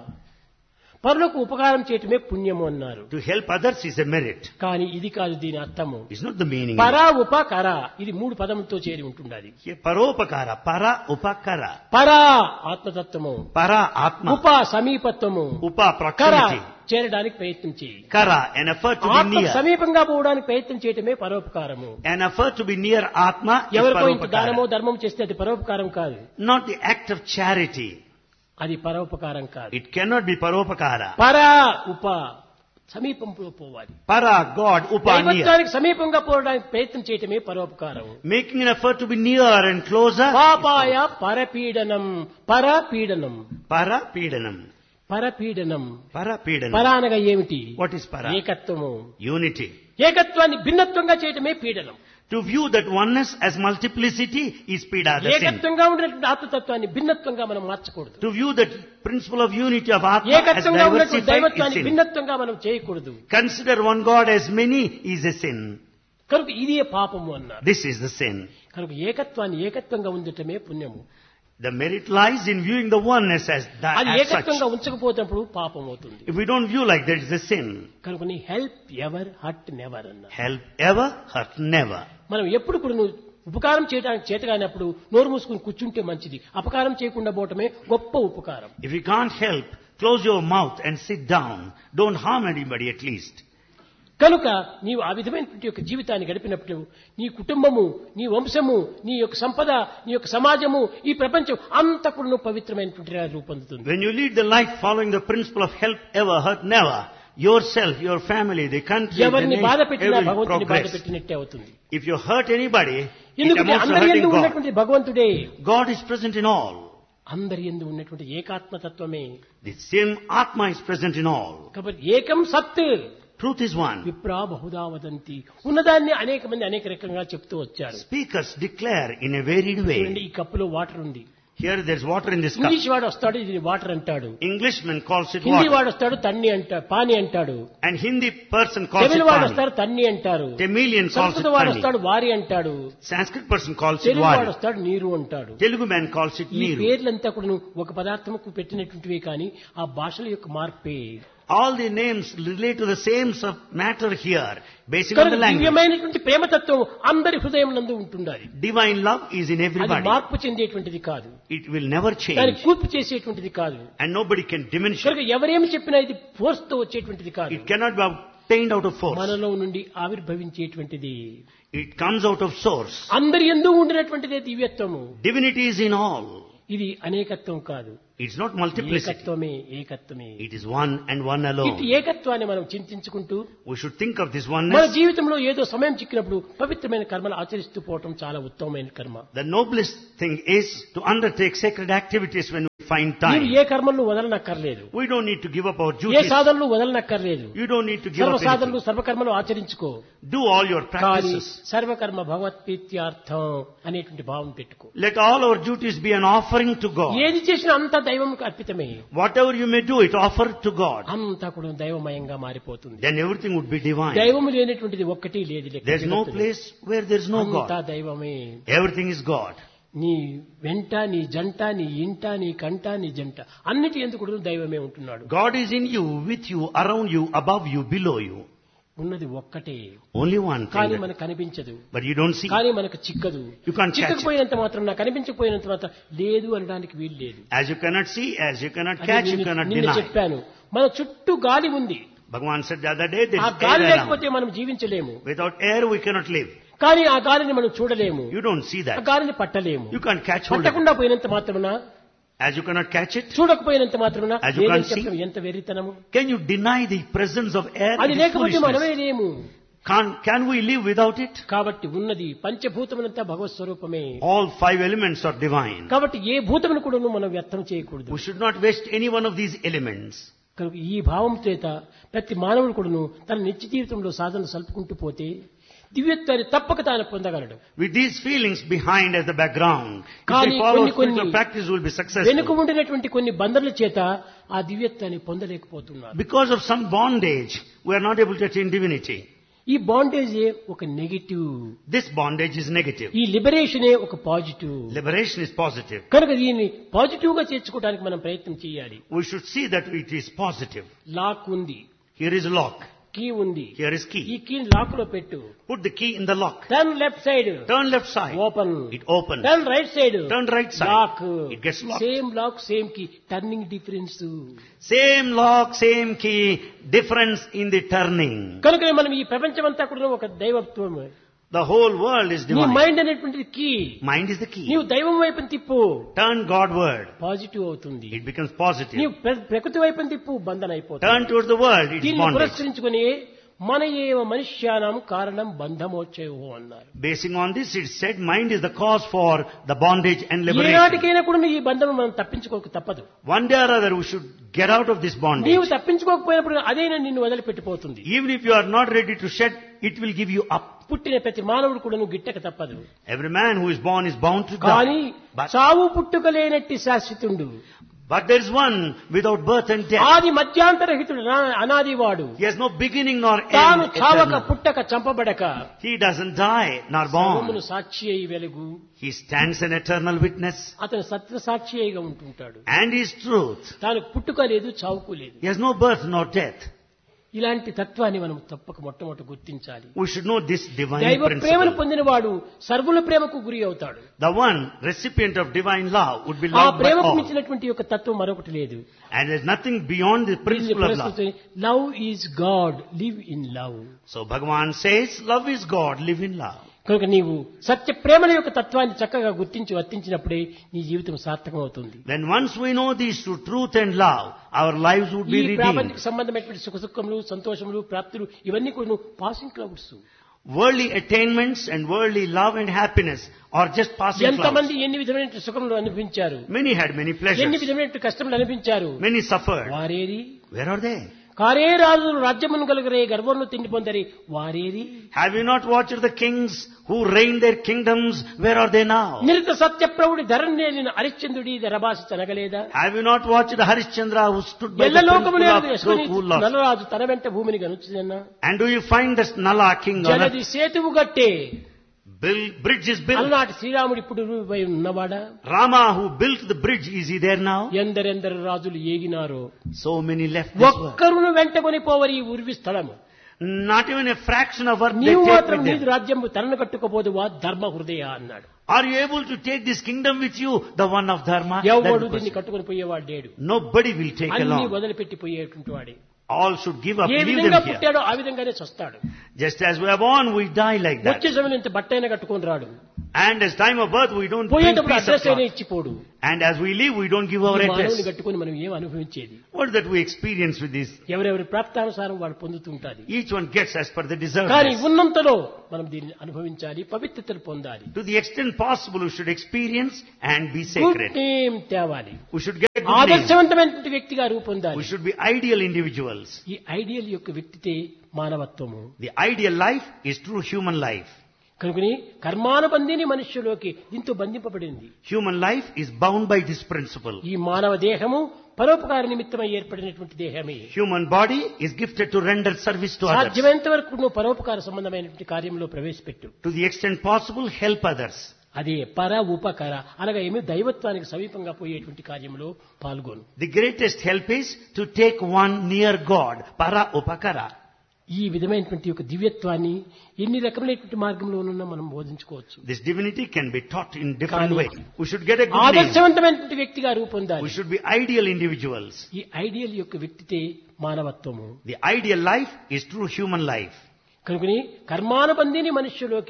పరులకు ఉపకారం చేయటమే పుణ్యము అన్నారు. To help others is a merit. కానీ ఇది కాదు దీని అర్థము. It's not the meaning. పరా ఉపకర, ఇది 3 పదములతో చేరి ఉంటున్నది. Here, paropakara, para upakara, పరా ఆత్మతత్వము, para atma, ఉప సమీపత్వము, upa కర proximity, చేరడానికి ప్రయత్నం చేయి. kara an effort to be ఆత్మ near. సమీపంగా పోవడానికి ప్రయత్నం చేయటమే పరోపకారము. An effort to be near atma is ఎవరికో ఇంత దానమో paropakara. ధర్మం చేస్తే అది పరోపకారం కాదు. Not the act of charity. అది పరోపకారం కాదు. It cannot be paropakara. పరా ఉప సమీపంలో పోవాలి. Para, God, upa, near. దైవత్వానికి సమీపంగా పోవడానికి ప్రయత్నం చేయటమే పరోపకారం. Making an effort to be near and closer. పాపాయ పరపీడనం, పరపీడనం, Para Pedanam. పరపీడనం. Para Pedanam. పర అనగా ఏమిటి? What is para? ఏకత్వము. Unity. ఏకత్వాన్ని భిన్నత్వంగా చేయటమే పీడనం. To view that oneness as multiplicity is pida, the sin. ఏకత్వంగా ఉన్నటువంటి ఆత్మతత్వాన్ని భిన్నత్వంగా మనం మార్చకూడదు. To view that principle of unity of Atma as ఏకత్వంగా ఉన్నటువంటి diversified is దైవత్వాన్ని sin. భిన్నత్వంగా మనం చేయకూడదు. Consider one God as many is a sin. కనుక ఇదే పాపము అన్నారు. This is the sin. కనుక ఏకత్వాన్ని ఏకత్వంగా ఉండటమే పుణ్యము. The merit lies in viewing the oneness as that అది as ఏకత్వంగా such. ఉంచకపోతున్నప్పుడు పాపం అవుతుంది. If we don't view like that, it's a sin. కనుక నీ హెల్ప్ ఎవర్ హర్ట్ నెవర్ అన్నారు. Help ever, hurt never. మనం ఎప్పుడు కూడా నువ్వు ఉపకారం చేయడానికి చేతగానప్పుడు నోరు మూసుకుని కూర్చుంటే మంచిది. అపకారం చేయకుండా పోవటమే గొప్ప ఉపకారం. If you can't help, close your mouth and sit down. Don't harm anybody at least. కనుక నీవు ఆ విధమైనటువంటి యొక్క జీవితాన్ని గడిపినప్పుడు నీ కుటుంబము, నీ వంశము, నీ యొక్క సంపద, నీ యొక్క సమాజము, ఈ ప్రపంచం అంతా కూడా నువ్వు పవిత్రమైనటువంటి రూపొందుతుంది. When you lead the life following the principle of help ever, hurt never, yourself, your family, the country, the ఎవరిని బాధ nation, పెట్టినా every భగవంతుని బాధ progress. పెట్టినట్టే అవుతుంది. If you hurt anybody, it ఎందుకంటే amounts to అందరి hurting యందు God. ఉన్నటువంటి భగవంతుడే. God is present in all. అందరి యందు ఉన్నటువంటి ఏకాత్మతత్వమే. The same Atma is present in all. కాబట్టి ఏకం సత్ Truth is one. విప్రా బహుదా వదంతి. ఉన్నదాన్ని అనేక మంది అనేక రకంగా చెప్తూ వచ్చారు. Speakers declare in a varied way. చూడండి, ఈ కప్పులో వాటర్ ఉంది. Here there's water in this cup. English వాడు వస్తాడు, ఇది వాటర్ అంటాడు. Englishman calls it Hindi water. వాడు వస్తాడు, తన్ని అంటాడు, పాని అంటాడు. And Hindi person calls it తమిళ వాడు pani. వస్తాడు, తన్ని అంటారు. Tamilian calls it సంస్కృత వాడు pani. వస్తాడు, వారి అంటాడు. Sanskrit person calls it Telugu వాడు wadi. వస్తాడు, నీరు అంటాడు. Telugu man calls it ఈ neeru. పేర్లంతా కూడా ఒక పదార్థముకు పెట్టినటువంటివి కానీ ఆ భాషల యొక్క మార్పే. All the names relate to the same matter here, based on కనుక the language. దివ్యమైనటువంటి ప్రేమతత్వం అందరి హృదయం నందు ఉంటుండాలి. Divine love is in అది everybody. మార్పు చెందేటువంటిది కాదు, It will never దాన్ని change. కూర్పు చేసేటువంటిది కాదు. And nobody can diminish కనుక it. ఎవరేమి చెప్పినా ఇది ఫోర్స్ తో వచ్చేటువంటిది కాదు, It cannot be obtained out of force. మనలో నుండి ఆవిర్భవించేటువంటిది. It comes out of source. అందరి యందు ఉండినటువంటిదే దివ్యత్వము. Divinity is in all. ఇది అనేకత్వం కాదు, It's not multiplicity. ఏకత్వమే. ఏకత్వమే. It is one and one alone. ఇటు ఏకత్వాన్ని మనం చింతించుకుంటూ We should think of this మన oneness. జీవితంలో ఏదో సమయం చిక్కినప్పుడు పవిత్రమైన కర్మలు ఆచరిస్తూ పోవటం చాలా ఉత్తమమైన కర్మ. The noblest thing is to undertake sacred activities when we find నీవు time. ఏ కర్మలను వదలనక్కర్లేదు, We don't need to give up our A duties. సాధనలు వదలనక్కర్లేదు. You don't need to give సర్వ up సాధనలు anything. సర్వకర్మలు ఆచరించుకో, Do all your కానీ practices. సర్వకర్మ భగవత్ప్రీత్యార్థం అనేటువంటి భావం పెట్టుకో. Let all our duties be an offering to God. ఏది చేసినా అంతా దైవంకు అర్పితమే, Whatever you may do, it offer to God. అంతా కూడా దైవమయంగా మారిపోతుంది. Then everything would be divine. దైవము లేనటువంటిది ఒక్కటి లేదు లెక్క There's no జగత్తులో. place where there's no అంతా God. దైవమే. Everything is God. నీ వెంట, నీ జంట, నీ ఇంట, నీ కంట, నీ జంట అన్నిటి ఎందుకు కూడా దైవమే ఉంటున్నాడు. God is in you, with you, around you, above you, below you. ఉన్నది ఒక్కటే, Only one కానీ thing. మనకు కనిపించదు, But you don't see. కానీ మనకు చిక్కదు. You can't catch it. చిక్కకపోయినంత మాత్రం, నాకు కనిపించకపోయినంత మాత్రం లేదు అనడానికి వీలు లేదు. As you cannot see, as you cannot అదే catch, you cannot నిన్న deny. చెప్పాను, మన చుట్టూ గాలి ఉంది. Bhagavan said the other day, ఆ there's గాలి air లేకపోతే around. మనం జీవించలేము. Without air, we cannot live. కానీ ఆ గాలిని మనం చూడలేము, You don't see ఆ that. గాలిని పట్టలేము. You can't catch hold of it. పట్టకుండా పోయినంత మాత్రమున, As you cannot catch it, చూడకపోయినంత మాత్రమున As you లేదని can't see. చెప్పడం ఎంత వెర్రితనము. can you deny the presence of air? అది It is లేకపోతే మనమే foolishness. లేము. Can we live without it? కాబట్టి ఉన్నది పంచభూతములంతా భగవత్ స్వరూపమే. All 5 elements are divine. కాబట్టి ఏ భూతమును కూడా మనం వ్యర్థం చేయకూడదు. We should not waste any one of these elements. కనుక ఈ భావం చేత ప్రతి మానవుడు కూడాను తన నిత్య జీవితంలో సాధన సల్పుకుంటూ పోతే దివ్యత్వాన్ని తప్పక తాను పొందగలడు. With these feelings behind as the background, if కానీ we follow కొన్ని spiritual practice, we will be వెనుక successful. ఉండినటువంటి కొన్ని బంధనల చేత ఆ దివ్యత్వాన్ని పొందలేకపోతున్నారు. Because of some bondage, we are not able to attain divinity. ఈ బాండేజే ఒక negative, This bondage is negative. ఈ లిబరేషనే ఒక పాజిటివ్. Liberation is positive. కనుక దీన్ని పాజిటివ్ గా చేర్చుకోవడానికి మనం ప్రయత్నం చేయాలి. We should see that it is positive. Lock ఉంది, Here is lock. కీ ఉంది, Here is ఈ key. కీని లాక్ లో పెట్టు. Put the key in the lock. Turn left side, Turn left side. Open. It opens. Turn right side, Turn right side. Lock. It gets locked. Same lock same key, turning difference. Same lock, same key, difference in the turning. కనుక మనం ఈ ప్రపంచమంతా కూడా ఒక దైవత్వం. The whole world is నీ divine. Mind అనేటువంటిది key. Mind is the key. నీవు దైవం వైపుని తిప్పు, Turn Godward. పాజిటివ్ అవుతుంది. It becomes positive. నీవు ప్రకృతి వైపుని తిప్పు, బంధన అయిపోతుంది. Turn towards the world. It's దీన్ని bondage. పురస్కరించుకుని మన ఏవ మనుష్యానం కారణం బంధమోక్షయో అన్నారు. Basing on this, it said mind is the cause for the bondage and liberation. ఏనాటికైనా కూడా ఈ బంధం మనం తప్పించుకోక తప్పదు. One day or other, we should get out of this bondage. నీవు తప్పించుకోకపోయినప్పుడు అదైనా నిన్ను వదిలిపెట్టిపోతుంది. Even if you are not ready to shed, it will give you up. పుట్టిన ప్రతి మానవుడు కూడా గిట్టక తప్పదు. Every man who is born is bound to కానీ die. చావు పుట్టుక లేనట్టి శాశ్వతుండు. But there is one without birth and death. ఆది మధ్యాంతరహితుడు, అనాదివాడు. He has no beginning nor తాను end. చావక Eternal. పుట్టక చంపబడక He doesn't die nor సర్వమును born. సాక్షి అయి వెలుగు. He stands an eternal witness అతను సత్య సాక్షి అయిగా ఉంటుంటాడు. and is truth. తాను పుట్టుక లేదు, చావుకు లేదు. He has no birth nor death. ఇలాంటి తత్వాన్ని మనం తప్పక మొట్టమొదటి గుర్తించాలి. We should know this divine దైవ ప్రేమను principle. పొందినవాడు సర్వుల ప్రేమకు గురి అవుతాడు. The one recipient of divine love would be ఆ loved by ప్రేమకు all. మించినటువంటి యొక్క తత్వం మరొకటి లేదు. And there is nothing beyond the principle of love. Love is God, live in love. So Bhagavan says, love is God, live in love. కనుక నీవు సత్య ప్రేమల యొక్క తత్వాన్ని చక్కగా గుర్తించి వర్తించినప్పుడే నీ జీవితం సార్థకం అవుతుంది. When once we know these two, truth and love, our lives would ఈ be redeemed. ప్రాపంచిక సంబంధమైనటువంటి సుఖ దుఃఖములు, సంతోషములు, ప్రాప్తులు ఇవన్నీ కూడా passing clouds. Worldly attainments and worldly love and happiness are just passing ఎంతమంది clouds. ఎన్ని విధమైన సుఖములు అనిపించారు, Many had many ఎన్ని pleasures. విధమైన కష్టములు అనిపించారు. Many suffered. వారేరి Where are they? కారే రాజులు రాజ్యమును కలుగరే గర్వంలో తిండి పొందరి వారేరి. Have you not watched the kings who reigned their kingdoms? Where are they now? నిరుత సత్యప్రభుడి ధరణ్యేలిన హరిశ్చంద్రుడి ధరభాష తనగలేదా. Have you not watched the Harishchandra who stood by the ఎల్లలోకము principle లేదు of Yashwani truth who lost? Nalaraju తన వెంట భూమిని గనుచుదన్నా. And do you find this Nala king on earth? జలది సేతువు గట్టే Bridge is built. అలనాటి శ్రీరాముడు ఇప్పుడు రూపై ఉన్నవాడా. Rama who built the bridge, is he there now? ఎందరెందరు రాజులు ఏగినారో, So many left this world. ఒక్కరును వెంటకొని పోవరి ఈ ఉర్వి స్థలము. Not even a fraction of earth they నీవు take మాత్రం with నీది them. రాజ్యం తనను కట్టుకోపోదువా ధర్మ హృదయ అన్నాడు. Are you able to take this kingdom with you, the one of Dharma? ఎవడు That దీన్ని person. కట్టుకొని పోయేవాడు లేడు. Nobody will take అన్ని along. వదిలిపెట్టి పోయేటువంటి వాడే. All should give up, A leave విధంగా them here. పుట్టాడో ఆ విధంగానే చస్తాడు. Just as we are born, we die like that. వచ్చే సమయం ఇంత బట్టైనా కట్టుకొని రాడు. And as time of birth, we don't bring పోయేటప్పుడు piece of అడ్రస్ అయినా cloth. ఇచ్చిపోడు. And as we leave, we don't give our ఈ మానవుని address. కట్టుకొని మనం ఏం అనుభవించేది? What is that we experience with this? ఎవరెవరి ప్రాప్తానుసారం వాడు పొందుతుంటాది. Each one gets as per the కానీ deservedness. ఉన్నంతలో మనం దీన్ని అనుభవించాలి, పవిత్రతను పొందాలి. To the extent possible, we should experience and be good sacred. Name తేవాలి. We should get good name. ఆదర్శవంతమైనటువంటి వ్యక్తిగా రూపొందాలి. We should be ideal individuals. ఈ ఐడియల్ యొక్క వ్యక్తితే మానవత్వము. The ideal life is true human life. కనుకని కర్మానుబంధిని మనుష్యులోకి దీంతో బంధింపబడింది. Human life is bound by this principle. ఈ మానవ దేహము పరోపకార నిమిత్తమై ఏర్పడినటువంటి దేహమే. Human body is gifted to render service to others. సాధ్యమైనంత వరకు నువ్వు పరోపకార సంబంధమైనటువంటి కార్యంలో ప్రవేశపెట్టు. To the extent possible, help others. అదే పర ఉపకర అనగా ఏమి దైవత్వానికి సమీపంగా పోయేటువంటి కార్యంలో పాల్గొను. The greatest help is to take one near God. Para upakara. ఈ విధమైనటువంటి ఒక దివ్యత్వాన్ని ఎన్ని రకమైనటువంటి మార్గంలోనన్నా మనం బోధించుకోవచ్చు. This divinity can be taught in different కానీ ways. We should get a good name. ఆదర్శవంతమైనటువంటి వ్యక్తిగా రూపొందాలి. We should be ideal individuals. ఈ ఐడియల్ యొక్క వ్యక్తితే మానవత్వము. The ideal life is true human life. కనుకని కర్మానుబంధిని మనుష్యులోకి